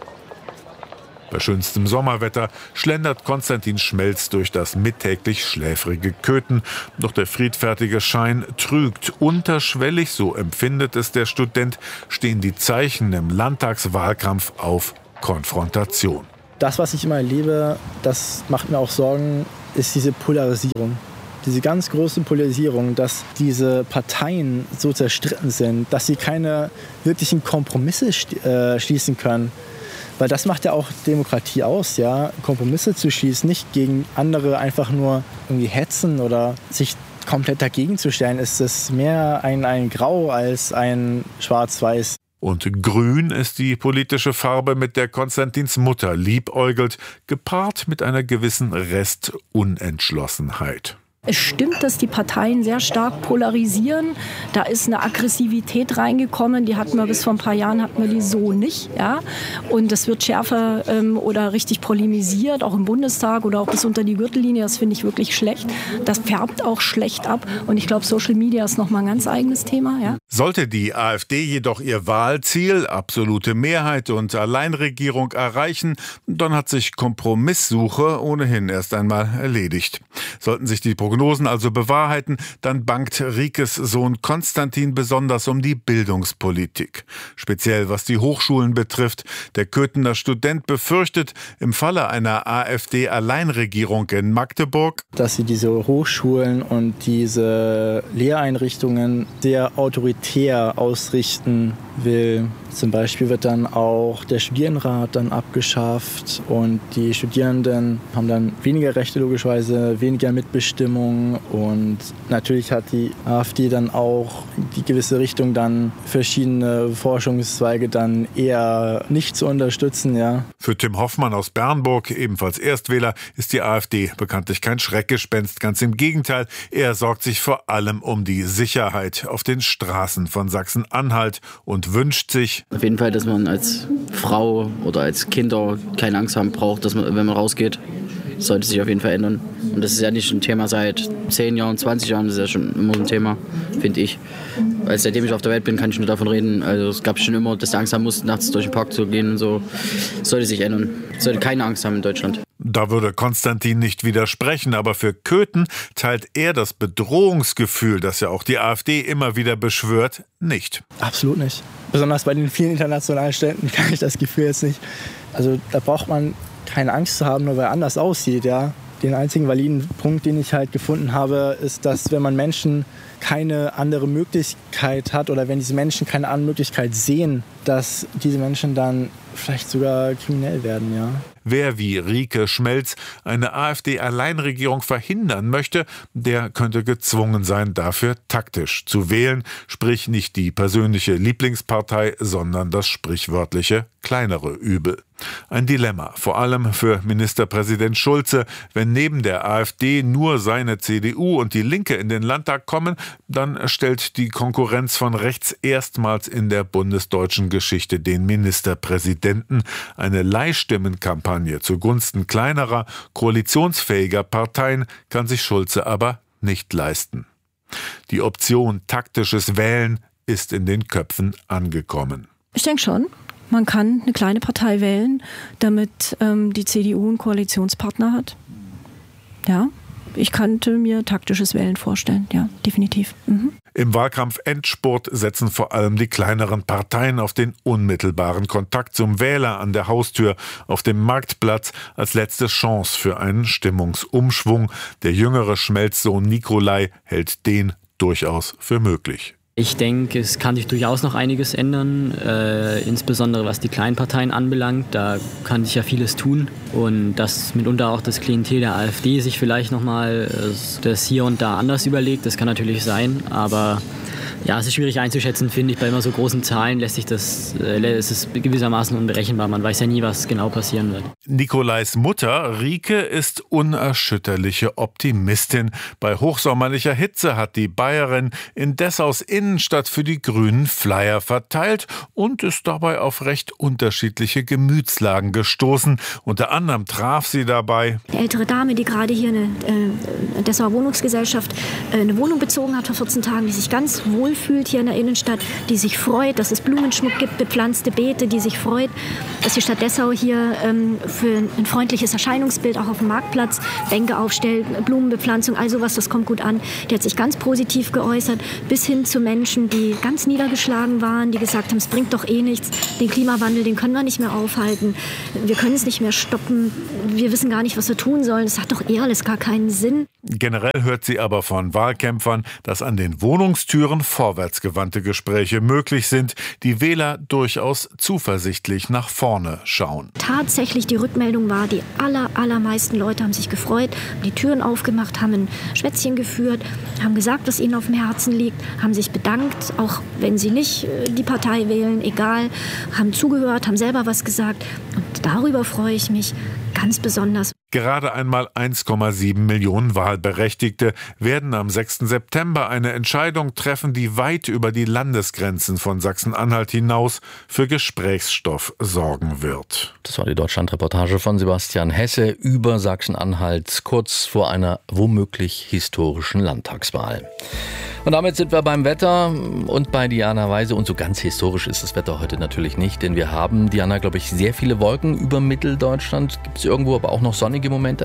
Bei schönstem Sommerwetter schlendert Konstantin Schmelz durch das mittäglich schläfrige Köthen. Doch der friedfertige Schein trügt. Unterschwellig, so empfindet es der Student, stehen die Zeichen im Landtagswahlkampf auf Konfrontation. Das, was ich immer erlebe, das macht mir auch Sorgen, ist diese Polarisierung. Diese ganz große Polarisierung, dass diese Parteien so zerstritten sind, dass sie keine wirklichen Kompromisse schließen können. Weil das macht ja auch Demokratie aus, ja, Kompromisse zu schließen, nicht gegen andere einfach nur irgendwie hetzen oder sich komplett dagegen zu stellen. Ist es mehr ein, ein Grau als ein Schwarz-Weiß. Und grün ist die politische Farbe, mit der Konstantins Mutter liebäugelt, gepaart mit einer gewissen Restunentschlossenheit. Es stimmt, dass die Parteien sehr stark polarisieren. Da ist eine Aggressivität reingekommen, die hatten wir bis vor ein paar Jahren hatten wir die so nicht. Ja? Und das wird schärfer ähm, oder richtig polemisiert, auch im Bundestag oder auch bis unter die Gürtellinie. Das finde ich wirklich schlecht. Das färbt auch schlecht ab. Und ich glaube, Social Media ist nochmal ein ganz eigenes Thema. Ja? Sollte die AfD jedoch ihr Wahlziel, absolute Mehrheit und Alleinregierung erreichen, dann hat sich Kompromisssuche ohnehin erst einmal erledigt. Sollten sich die Prognosen also bewahrheiten, dann bangt Riekes Sohn Konstantin besonders um die Bildungspolitik. Speziell was die Hochschulen betrifft. Der Köthener Student befürchtet, im Falle einer AfD-Alleinregierung in Magdeburg, dass sie diese Hochschulen und diese Lehreinrichtungen sehr autoritär ausrichten will. Zum Beispiel wird dann auch der Studierendenrat dann abgeschafft und die Studierenden haben dann weniger Rechte logischerweise, weniger Mitbestimmung und natürlich hat die AfD dann auch die gewisse Richtung, dann verschiedene Forschungszweige dann eher nicht zu unterstützen. Ja. Für Tim Hoffmann aus Bernburg, ebenfalls Erstwähler, ist die AfD bekanntlich kein Schreckgespenst. Ganz im Gegenteil, er sorgt sich vor allem um die Sicherheit auf den Straßen von Sachsen-Anhalt und wünscht sich auf jeden Fall, dass man als Frau oder als Kinder keine Angst haben braucht, dass man, wenn man rausgeht. Das sollte sich auf jeden Fall ändern. Und das ist ja nicht ein Thema seit zehn Jahren, zwanzig Jahren, das ist ja schon immer so ein Thema, finde ich. Weil seitdem ich auf der Welt bin, kann ich nur davon reden. Also es gab schon immer, dass du Angst haben musst, nachts durch den Park zu gehen und so. Das sollte sich ändern. Es sollte keine Angst haben in Deutschland. Da würde Konstantin nicht widersprechen, aber für Köthen teilt er das Bedrohungsgefühl, das ja auch die AfD immer wieder beschwört, nicht. Absolut nicht. Besonders bei den vielen internationalen Städten kann ich das Gefühl jetzt nicht. Also da braucht man keine Angst zu haben, nur weil er anders aussieht. Ja. Den einzigen validen Punkt, den ich halt gefunden habe, ist, dass wenn man Menschen keine andere Möglichkeit hat oder wenn diese Menschen keine andere Möglichkeit sehen, dass diese Menschen dann vielleicht sogar kriminell werden, ja. Wer wie Rieke Schmelz eine AfD-Alleinregierung verhindern möchte, der könnte gezwungen sein, dafür taktisch zu wählen, sprich nicht die persönliche Lieblingspartei, sondern das sprichwörtliche kleinere Übel. Ein Dilemma, vor allem für Ministerpräsident Schulze. Wenn neben der AfD nur seine C D U und die Linke in den Landtag kommen, dann stellt die Konkurrenz von rechts erstmals in der bundesdeutschen Geschichte den Ministerpräsidenten. Eine Leihstimmenkampagne zugunsten kleinerer, koalitionsfähiger Parteien kann sich Schulze aber nicht leisten. Die Option taktisches Wählen ist in den Köpfen angekommen. Ich denke schon. Man kann eine kleine Partei wählen, damit ähm, die C D U einen Koalitionspartner hat. Ja, ich könnte mir taktisches Wählen vorstellen. Ja, definitiv. Mhm. Im Wahlkampf-Endspurt setzen vor allem die kleineren Parteien auf den unmittelbaren Kontakt zum Wähler an der Haustür, auf dem Marktplatz als letzte Chance für einen Stimmungsumschwung. Der jüngere Schmelzsohn Nikolai hält den durchaus für möglich. Ich denke, es kann sich durchaus noch einiges ändern, äh, insbesondere was die kleinen Parteien anbelangt. Da kann sich ja vieles tun und dass mitunter auch das Klientel der AfD sich vielleicht nochmal äh, das hier und da anders überlegt, das kann natürlich sein, aber ja, es ist schwierig einzuschätzen, finde ich. Bei immer so großen Zahlen lässt sich das, äh, es ist gewissermaßen unberechenbar. Man weiß ja nie, was genau passieren wird. Nikolais Mutter, Rike, ist unerschütterliche Optimistin. Bei hochsommerlicher Hitze hat die Bayerin in Dessaus Innenstadt für die Grünen Flyer verteilt und ist dabei auf recht unterschiedliche Gemütslagen gestoßen. Unter anderem traf sie dabei eine ältere Dame, die gerade hier eine äh, Dessauer Wohnungsgesellschaft äh, eine Wohnung bezogen hat vor vierzehn Tagen, die sich ganz wohl fühlt hier in der Innenstadt, die sich freut, dass es Blumenschmuck gibt, bepflanzte Beete, die sich freut, dass die Stadt Dessau hier ähm, für ein freundliches Erscheinungsbild auch auf dem Marktplatz Bänke aufstellt, Blumenbepflanzung, all sowas, das kommt gut an. Die hat sich ganz positiv geäußert, bis hin zu Menschen, die ganz niedergeschlagen waren, die gesagt haben, es bringt doch eh nichts, den Klimawandel, den können wir nicht mehr aufhalten, wir können es nicht mehr stoppen, wir wissen gar nicht, was wir tun sollen, es hat doch eh alles gar keinen Sinn. Generell hört sie aber von Wahlkämpfern, dass an den Wohnungstüren vorwärtsgewandte Gespräche möglich sind, die Wähler durchaus zuversichtlich nach vorne schauen. Tatsächlich die Rückmeldung war, die aller, allermeisten Leute haben sich gefreut, haben die Türen aufgemacht, haben ein Schwätzchen geführt, haben gesagt, was ihnen auf dem Herzen liegt, haben sich bedankt, auch wenn sie nicht die Partei wählen, egal, haben zugehört, haben selber was gesagt und darüber freue ich mich ganz besonders. Gerade einmal eins Komma sieben Millionen Wahlberechtigte werden am sechsten September eine Entscheidung treffen, die weit über die Landesgrenzen von Sachsen-Anhalt hinaus für Gesprächsstoff sorgen wird. Das war die Deutschland-Reportage von Sebastian Hesse über Sachsen-Anhalt kurz vor einer womöglich historischen Landtagswahl. Und damit sind wir beim Wetter und bei Diana Weise. Und so ganz historisch ist das Wetter heute natürlich nicht, denn wir haben, Diana, glaube ich, sehr viele Wolken über Mitteldeutschland. Gibt es irgendwo aber auch noch sonnige Momente?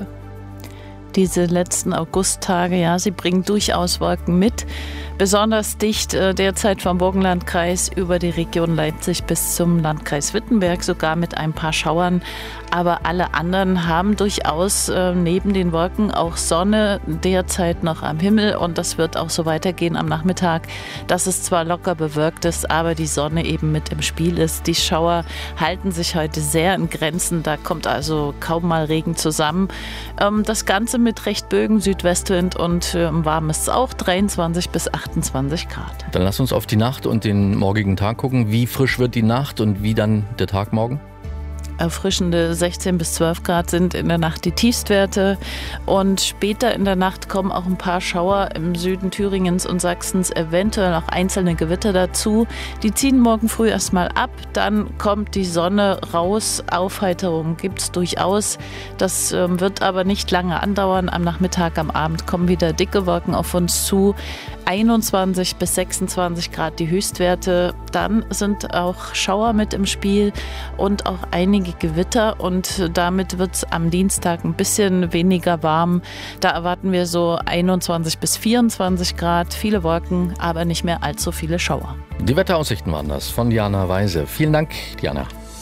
Diese letzten Augusttage, ja, sie bringen durchaus Wolken mit. Besonders dicht äh, derzeit vom Burgenlandkreis über die Region Leipzig bis zum Landkreis Wittenberg, sogar mit ein paar Schauern. Aber alle anderen haben durchaus äh, neben den Wolken auch Sonne derzeit noch am Himmel. Und das wird auch so weitergehen am Nachmittag, dass es zwar locker bewölkt ist, aber die Sonne eben mit im Spiel ist. Die Schauer halten sich heute sehr in Grenzen. Da kommt also kaum mal Regen zusammen. Ähm, das Ganze mit recht Bögen, Südwestwind und ähm, warm ist es auch, dreiundzwanzig bis achtundzwanzig Grad. Dann lass uns auf die Nacht und den morgigen Tag gucken. Wie frisch wird die Nacht und wie dann der Tag morgen? Erfrischende sechzehn bis zwölf Grad sind in der Nacht die Tiefstwerte und später in der Nacht kommen auch ein paar Schauer im Süden Thüringens und Sachsens, eventuell auch einzelne Gewitter dazu. Die ziehen morgen früh erstmal ab, dann kommt die Sonne raus, Aufheiterung gibt es durchaus. Das ähm, wird aber nicht lange andauern. Am Nachmittag, am Abend kommen wieder dicke Wolken auf uns zu. einundzwanzig bis sechsundzwanzig Grad die Höchstwerte. Dann sind auch Schauer mit im Spiel und auch einige Gewitter und damit wird es am Dienstag ein bisschen weniger warm. Da erwarten wir so einundzwanzig bis vierundzwanzig Grad, viele Wolken, aber nicht mehr allzu viele Schauer. Die Wetteraussichten waren das von Diana Weise. Vielen Dank, Diana.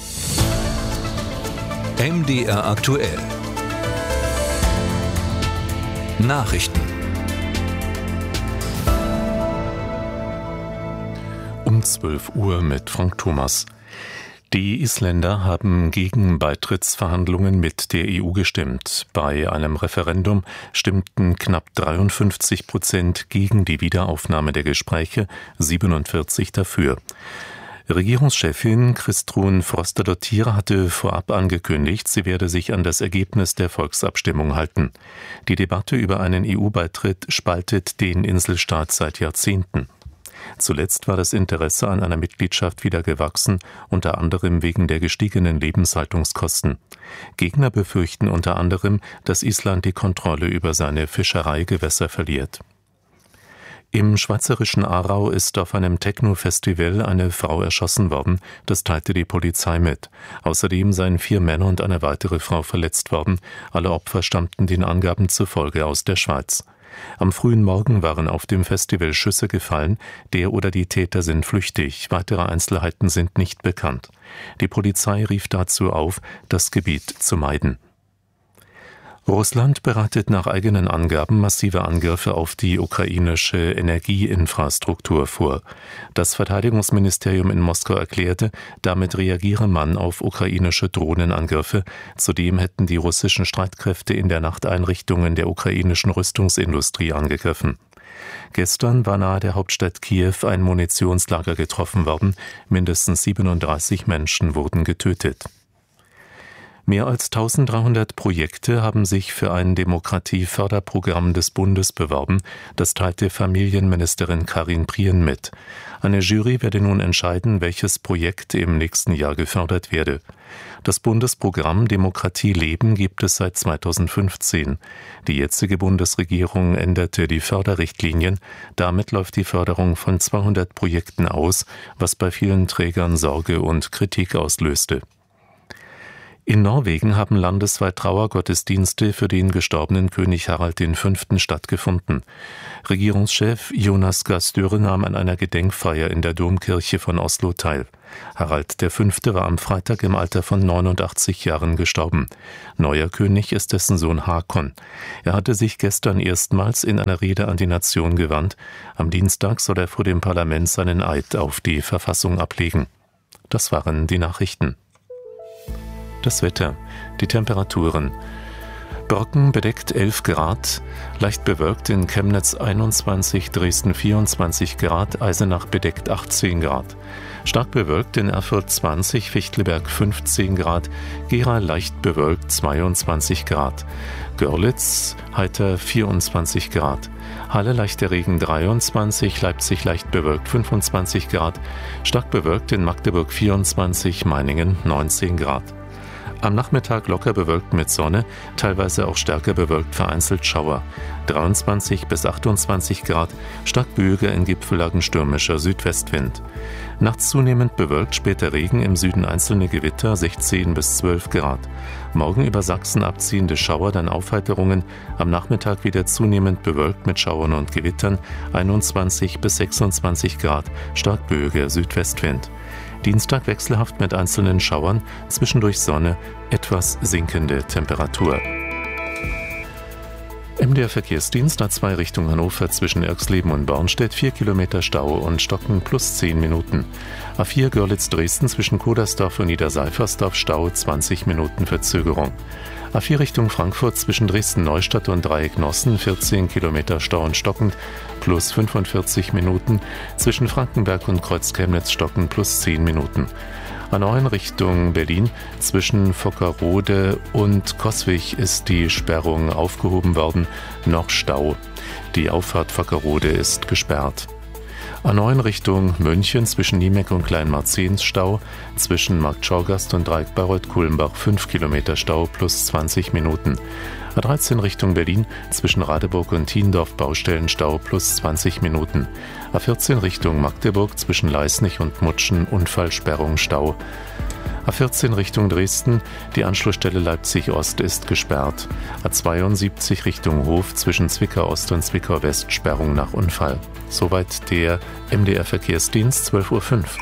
M D R aktuell. Nachrichten. Um zwölf Uhr mit Frank Thomas. Die Isländer haben gegen Beitrittsverhandlungen mit der E U gestimmt. Bei einem Referendum stimmten knapp dreiundfünfzig Prozent gegen die Wiederaufnahme der Gespräche, siebenundvierzig dafür. Regierungschefin Kristrún Frostadóttir hatte vorab angekündigt, sie werde sich an das Ergebnis der Volksabstimmung halten. Die Debatte über einen E U-Beitritt spaltet den Inselstaat seit Jahrzehnten. Zuletzt war das Interesse an einer Mitgliedschaft wieder gewachsen, unter anderem wegen der gestiegenen Lebenshaltungskosten. Gegner befürchten unter anderem, dass Island die Kontrolle über seine Fischereigewässer verliert. Im schweizerischen Aarau ist auf einem Techno-Festival eine Frau erschossen worden, das teilte die Polizei mit. Außerdem seien vier Männer und eine weitere Frau verletzt worden. Alle Opfer stammten den Angaben zufolge aus der Schweiz. Am frühen Morgen waren auf dem Festival Schüsse gefallen, der oder die Täter sind flüchtig, weitere Einzelheiten sind nicht bekannt. Die Polizei rief dazu auf, das Gebiet zu meiden. Russland bereitet nach eigenen Angaben massive Angriffe auf die ukrainische Energieinfrastruktur vor. Das Verteidigungsministerium in Moskau erklärte, damit reagiere man auf ukrainische Drohnenangriffe. Zudem hätten die russischen Streitkräfte in der Nacht Einrichtungen der ukrainischen Rüstungsindustrie angegriffen. Gestern war nahe der Hauptstadt Kiew ein Munitionslager getroffen worden. Mindestens siebenunddreißig Menschen wurden getötet. Mehr als dreizehnhundert Projekte haben sich für ein Demokratieförderprogramm des Bundes beworben, das teilte Familienministerin Karin Prien mit. Eine Jury werde nun entscheiden, welches Projekt im nächsten Jahr gefördert werde. Das Bundesprogramm Demokratie leben gibt es seit zweitausendfünfzehn. Die jetzige Bundesregierung änderte die Förderrichtlinien. Damit läuft die Förderung von zweihundert Projekten aus, was bei vielen Trägern Sorge und Kritik auslöste. In Norwegen haben landesweit Trauergottesdienste für den gestorbenen König Harald der Fünfte stattgefunden. Regierungschef Jonas Gahr Støre nahm an einer Gedenkfeier in der Domkirche von Oslo teil. Harald der Fünfte war am Freitag im Alter von neunundachtzig Jahren gestorben. Neuer König ist dessen Sohn Hakon. Er hatte sich gestern erstmals in einer Rede an die Nation gewandt. Am Dienstag soll er vor dem Parlament seinen Eid auf die Verfassung ablegen. Das waren die Nachrichten. Das Wetter, die Temperaturen. Brocken bedeckt elf Grad, leicht bewölkt in Chemnitz einundzwanzig, Dresden vierundzwanzig Grad, Eisenach bedeckt achtzehn Grad. Stark bewölkt in Erfurt zwanzig, Fichtelberg fünfzehn Grad, Gera leicht bewölkt zweiundzwanzig Grad. Görlitz heiter vierundzwanzig Grad. Halle leichter Regen dreiundzwanzig, Leipzig leicht bewölkt fünfundzwanzig Grad. Stark bewölkt in Magdeburg vierundzwanzig, Meiningen neunzehn Grad. Am Nachmittag locker bewölkt mit Sonne, teilweise auch stärker bewölkt, vereinzelt Schauer. dreiundzwanzig bis achtundzwanzig Grad, stark böiger, in Gipfellagen stürmischer Südwestwind. Nachts zunehmend bewölkt, später Regen, im Süden einzelne Gewitter, sechzehn bis zwölf Grad. Morgen über Sachsen abziehende Schauer, dann Aufheiterungen. Am Nachmittag wieder zunehmend bewölkt mit Schauern und Gewittern, einundzwanzig bis sechsundzwanzig Grad, stark böiger Südwestwind. Dienstag wechselhaft mit einzelnen Schauern, zwischendurch Sonne, etwas sinkende Temperatur. M D R Verkehrsdienst A zwei Richtung Hannover zwischen Erxleben und Bornstedt, vier Kilometer Stau und Stocken plus zehn Minuten. A vier Görlitz-Dresden zwischen Kodersdorf und Niederseifersdorf, Stau zwanzig Minuten Verzögerung. A vier Richtung Frankfurt zwischen Dresden-Neustadt und Dreieck-Nossen, vierzehn Kilometer Stau und stockend, plus fünfundvierzig Minuten. Zwischen Frankenberg und Kreuz-Chemnitz stockend, plus zehn Minuten. A neun Richtung Berlin zwischen Vockerode und Coswig ist die Sperrung aufgehoben worden, noch Stau. Die Auffahrt Vockerode ist gesperrt. A neun Richtung München zwischen Niemeck und Kleinmarzens Stau, zwischen Markt Schorgast und Dreieck-Bayreuth-Kulmbach fünf Kilometer Stau plus zwanzig Minuten. A dreizehn Richtung Berlin zwischen Radeburg und Thiendorf Baustellenstau plus zwanzig Minuten. A vierzehn Richtung Magdeburg zwischen Leisnig und Mutschen Unfallsperrung Stau. A vierzehn Richtung Dresden, die Anschlussstelle Leipzig Ost ist gesperrt. A zweiundsiebzig Richtung Hof zwischen Zwickau Ost und Zwickau West Sperrung nach Unfall. Soweit der M D R Verkehrsdienst, zwölf Uhr fünf.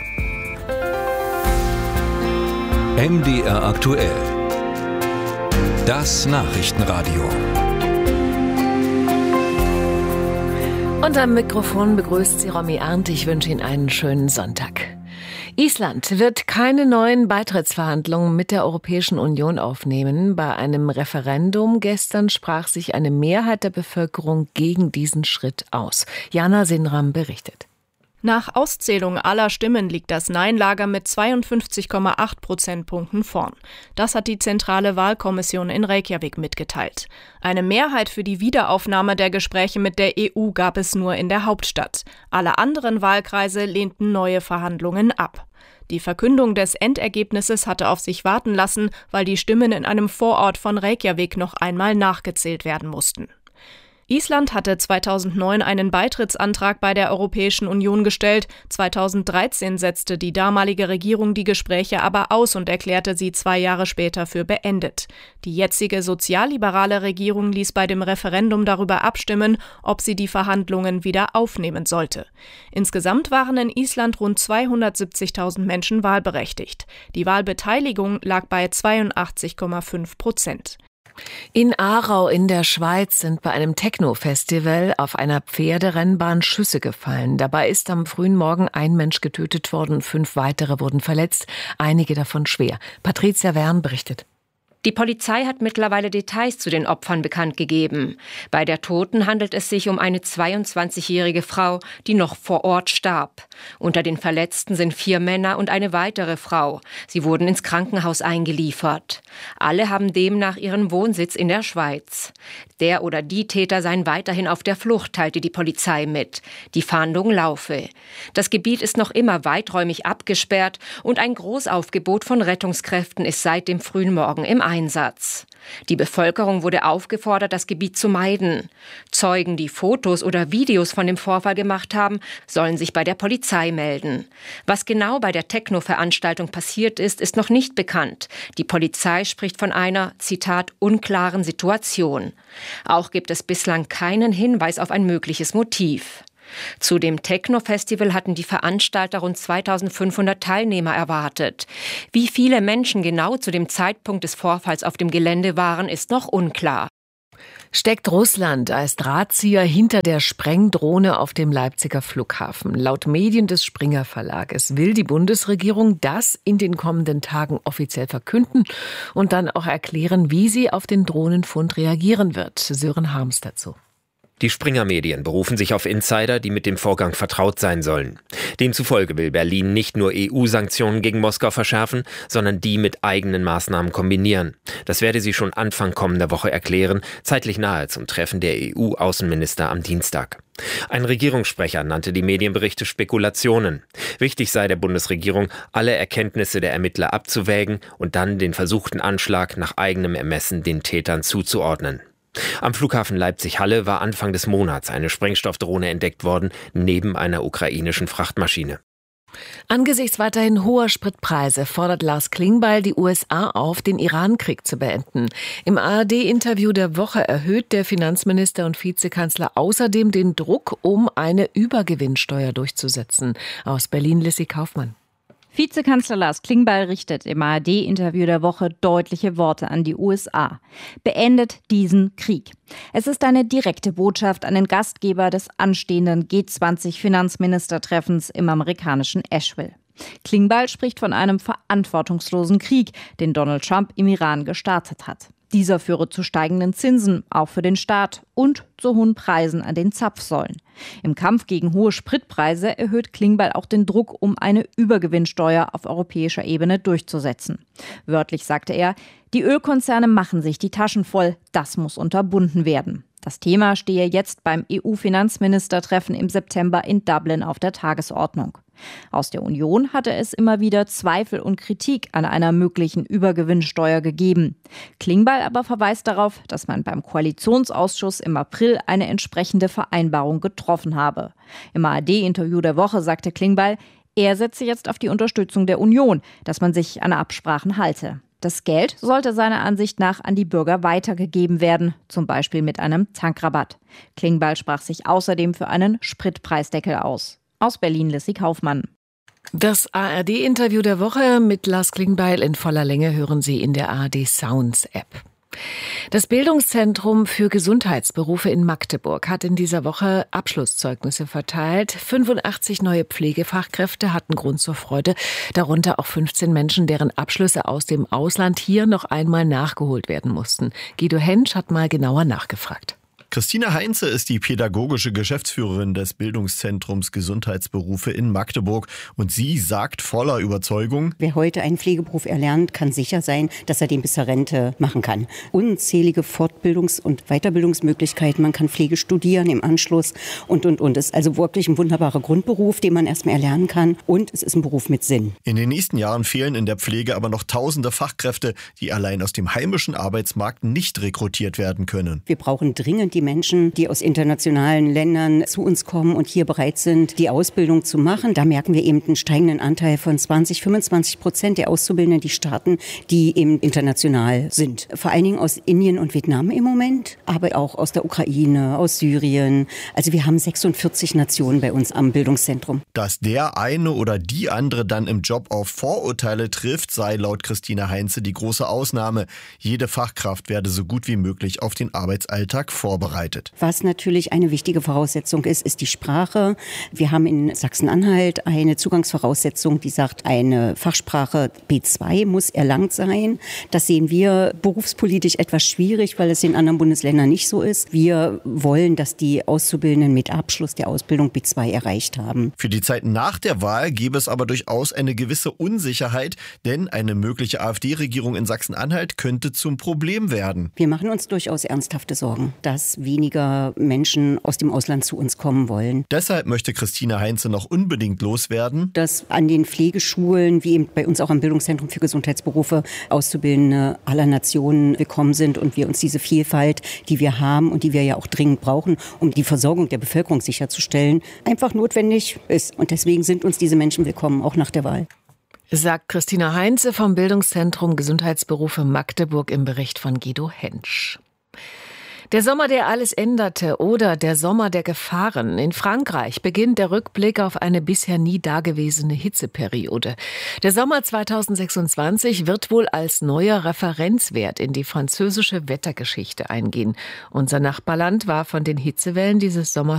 M D R aktuell. Das Nachrichtenradio. Und am Mikrofon begrüßt Sie Romy Arndt. Ich wünsche Ihnen einen schönen Sonntag. Island wird keine neuen Beitrittsverhandlungen mit der Europäischen Union aufnehmen. Bei einem Referendum gestern sprach sich eine Mehrheit der Bevölkerung gegen diesen Schritt aus. Jana Sinram berichtet. Nach Auszählung aller Stimmen liegt das Nein-Lager mit zweiundfünfzig Komma acht Prozentpunkten vorn. Das hat die Zentrale Wahlkommission in Reykjavik mitgeteilt. Eine Mehrheit für die Wiederaufnahme der Gespräche mit der E U gab es nur in der Hauptstadt. Alle anderen Wahlkreise lehnten neue Verhandlungen ab. Die Verkündung des Endergebnisses hatte auf sich warten lassen, weil die Stimmen in einem Vorort von Reykjavik noch einmal nachgezählt werden mussten. Island hatte zweitausendneun einen Beitrittsantrag bei der Europäischen Union gestellt. zweitausenddreizehn setzte die damalige Regierung die Gespräche aber aus und erklärte sie zwei Jahre später für beendet. Die jetzige sozialliberale Regierung ließ bei dem Referendum darüber abstimmen, ob sie die Verhandlungen wieder aufnehmen sollte. Insgesamt waren in Island rund zweihundertsiebzigtausend Menschen wahlberechtigt. Die Wahlbeteiligung lag bei zweiundachtzig Komma fünf Prozent. In Aarau in der Schweiz sind bei einem Techno-Festival auf einer Pferderennbahn Schüsse gefallen. Dabei ist am frühen Morgen ein Mensch getötet worden, fünf weitere wurden verletzt, einige davon schwer. Patricia Wern berichtet. Die Polizei hat mittlerweile Details zu den Opfern bekannt gegeben. Bei der Toten handelt es sich um eine zweiundzwanzigjährige Frau, die noch vor Ort starb. Unter den Verletzten sind vier Männer und eine weitere Frau. Sie wurden ins Krankenhaus eingeliefert. Alle haben demnach ihren Wohnsitz in der Schweiz. Der oder die Täter seien weiterhin auf der Flucht, teilte die Polizei mit. Die Fahndung laufe. Das Gebiet ist noch immer weiträumig abgesperrt und ein Großaufgebot von Rettungskräften ist seit dem frühen Morgen im Einsatz. Die Bevölkerung wurde aufgefordert, das Gebiet zu meiden. Zeugen, die Fotos oder Videos von dem Vorfall gemacht haben, sollen sich bei der Polizei melden. Was genau bei der Techno-Veranstaltung passiert ist, ist noch nicht bekannt. Die Polizei spricht von einer, Zitat, unklaren Situation. Auch gibt es bislang keinen Hinweis auf ein mögliches Motiv. Zu dem Techno-Festival hatten die Veranstalter rund zweitausendfünfhundert Teilnehmer erwartet. Wie viele Menschen genau zu dem Zeitpunkt des Vorfalls auf dem Gelände waren, ist noch unklar. Steckt Russland als Drahtzieher hinter der Sprengdrohne auf dem Leipziger Flughafen? Laut Medien des Springer Verlages will die Bundesregierung das in den kommenden Tagen offiziell verkünden und dann auch erklären, wie sie auf den Drohnenfund reagieren wird. Sören Harms dazu. Die Springer-Medien berufen sich auf Insider, die mit dem Vorgang vertraut sein sollen. Demzufolge will Berlin nicht nur E U-Sanktionen gegen Moskau verschärfen, sondern die mit eigenen Maßnahmen kombinieren. Das werde sie schon Anfang kommender Woche erklären, zeitlich nahe zum Treffen der E U-Außenminister am Dienstag. Ein Regierungssprecher nannte die Medienberichte Spekulationen. Wichtig sei der Bundesregierung, alle Erkenntnisse der Ermittler abzuwägen und dann den versuchten Anschlag nach eigenem Ermessen den Tätern zuzuordnen. Am Flughafen Leipzig-Halle war Anfang des Monats eine Sprengstoffdrohne entdeckt worden, neben einer ukrainischen Frachtmaschine. Angesichts weiterhin hoher Spritpreise fordert Lars Klingbeil die U S A auf, den Iran-Krieg zu beenden. Im A R D-Interview der Woche erhöht der Finanzminister und Vizekanzler außerdem den Druck, um eine Übergewinnsteuer durchzusetzen. Aus Berlin Lissy Kaufmann. Vizekanzler Lars Klingbeil richtet im A R D-Interview der Woche deutliche Worte an die U S A. Beendet diesen Krieg. Es ist eine direkte Botschaft an den Gastgeber des anstehenden G zwanzig Finanzministertreffens im amerikanischen Asheville. Klingbeil spricht von einem verantwortungslosen Krieg, den Donald Trump im Iran gestartet hat. Dieser führe zu steigenden Zinsen, auch für den Staat, und zu hohen Preisen an den Zapfsäulen. Im Kampf gegen hohe Spritpreise erhöht Klingbeil auch den Druck, um eine Übergewinnsteuer auf europäischer Ebene durchzusetzen. Wörtlich sagte er, die Ölkonzerne machen sich die Taschen voll, das muss unterbunden werden. Das Thema stehe jetzt beim E U-Finanzministertreffen im September in Dublin auf der Tagesordnung. Aus der Union hatte es immer wieder Zweifel und Kritik an einer möglichen Übergewinnsteuer gegeben. Klingbeil aber verweist darauf, dass man beim Koalitionsausschuss im April eine entsprechende Vereinbarung getroffen habe. Im A R D-Interview der Woche sagte Klingbeil, er setze jetzt auf die Unterstützung der Union, dass man sich an Absprachen halte. Das Geld sollte seiner Ansicht nach an die Bürger weitergegeben werden, zum Beispiel mit einem Tankrabatt. Klingbeil sprach sich außerdem für einen Spritpreisdeckel aus. Aus Berlin Lissy Kaufmann. Das A R D-Interview der Woche mit Lars Klingbeil in voller Länge hören Sie in der A R D Sounds App. Das Bildungszentrum für Gesundheitsberufe in Magdeburg hat in dieser Woche Abschlusszeugnisse verteilt. fünfundachtzig neue Pflegefachkräfte hatten Grund zur Freude, darunter auch fünfzehn Menschen, deren Abschlüsse aus dem Ausland hier noch einmal nachgeholt werden mussten. Guido Hensch hat mal genauer nachgefragt. Christine Heinze ist die pädagogische Geschäftsführerin des Bildungszentrums Gesundheitsberufe in Magdeburg und sie sagt voller Überzeugung: Wer heute einen Pflegeberuf erlernt, kann sicher sein, dass er den bis zur Rente machen kann. Unzählige Fortbildungs- und Weiterbildungsmöglichkeiten, man kann Pflege studieren im Anschluss und, und, und. Es ist also wirklich ein wunderbarer Grundberuf, den man erstmal erlernen kann und es ist ein Beruf mit Sinn. In den nächsten Jahren fehlen in der Pflege aber noch tausende Fachkräfte, die allein aus dem heimischen Arbeitsmarkt nicht rekrutiert werden können. Wir brauchen dringend die Menschen, die aus internationalen Ländern zu uns kommen und hier bereit sind, die Ausbildung zu machen. Da merken wir eben einen steigenden Anteil von zwanzig, fünfundzwanzig Prozent der Auszubildenden, die starten, die eben international sind. Vor allen Dingen aus Indien und Vietnam im Moment, aber auch aus der Ukraine, aus Syrien. Also wir haben sechsundvierzig Nationen bei uns am Bildungszentrum. Dass der eine oder die andere dann im Job auf Vorurteile trifft, sei laut Christine Heinze die große Ausnahme. Jede Fachkraft werde so gut wie möglich auf den Arbeitsalltag vorbereitet. Was natürlich eine wichtige Voraussetzung ist, ist die Sprache. Wir haben in Sachsen-Anhalt eine Zugangsvoraussetzung, die sagt, eine Fachsprache B zwei muss erlangt sein. Das sehen wir berufspolitisch etwas schwierig, weil es in anderen Bundesländern nicht so ist. Wir wollen, dass die Auszubildenden mit Abschluss der Ausbildung B zwei erreicht haben. Für die Zeit nach der Wahl gäbe es aber durchaus eine gewisse Unsicherheit, denn eine mögliche AfD-Regierung in Sachsen-Anhalt könnte zum Problem werden. Wir machen uns durchaus ernsthafte Sorgen, dass weniger Menschen aus dem Ausland zu uns kommen wollen. Deshalb möchte Christine Heinze noch unbedingt loswerden, dass an den Pflegeschulen, wie eben bei uns auch am Bildungszentrum für Gesundheitsberufe, Auszubildende aller Nationen willkommen sind und wir uns diese Vielfalt, die wir haben und die wir ja auch dringend brauchen, um die Versorgung der Bevölkerung sicherzustellen, einfach notwendig ist. Und deswegen sind uns diese Menschen willkommen, auch nach der Wahl. Sagt Christina Heinze vom Bildungszentrum Gesundheitsberufe Magdeburg im Bericht von Guido Hentsch. Der Sommer, der alles änderte oder der Sommer der Gefahren. In Frankreich beginnt der Rückblick auf eine bisher nie dagewesene Hitzeperiode. Der Sommer zweitausendsechsundzwanzig wird wohl als neuer Referenzwert in die französische Wettergeschichte eingehen. Unser Nachbarland war von den Hitzewellen dieses Sommers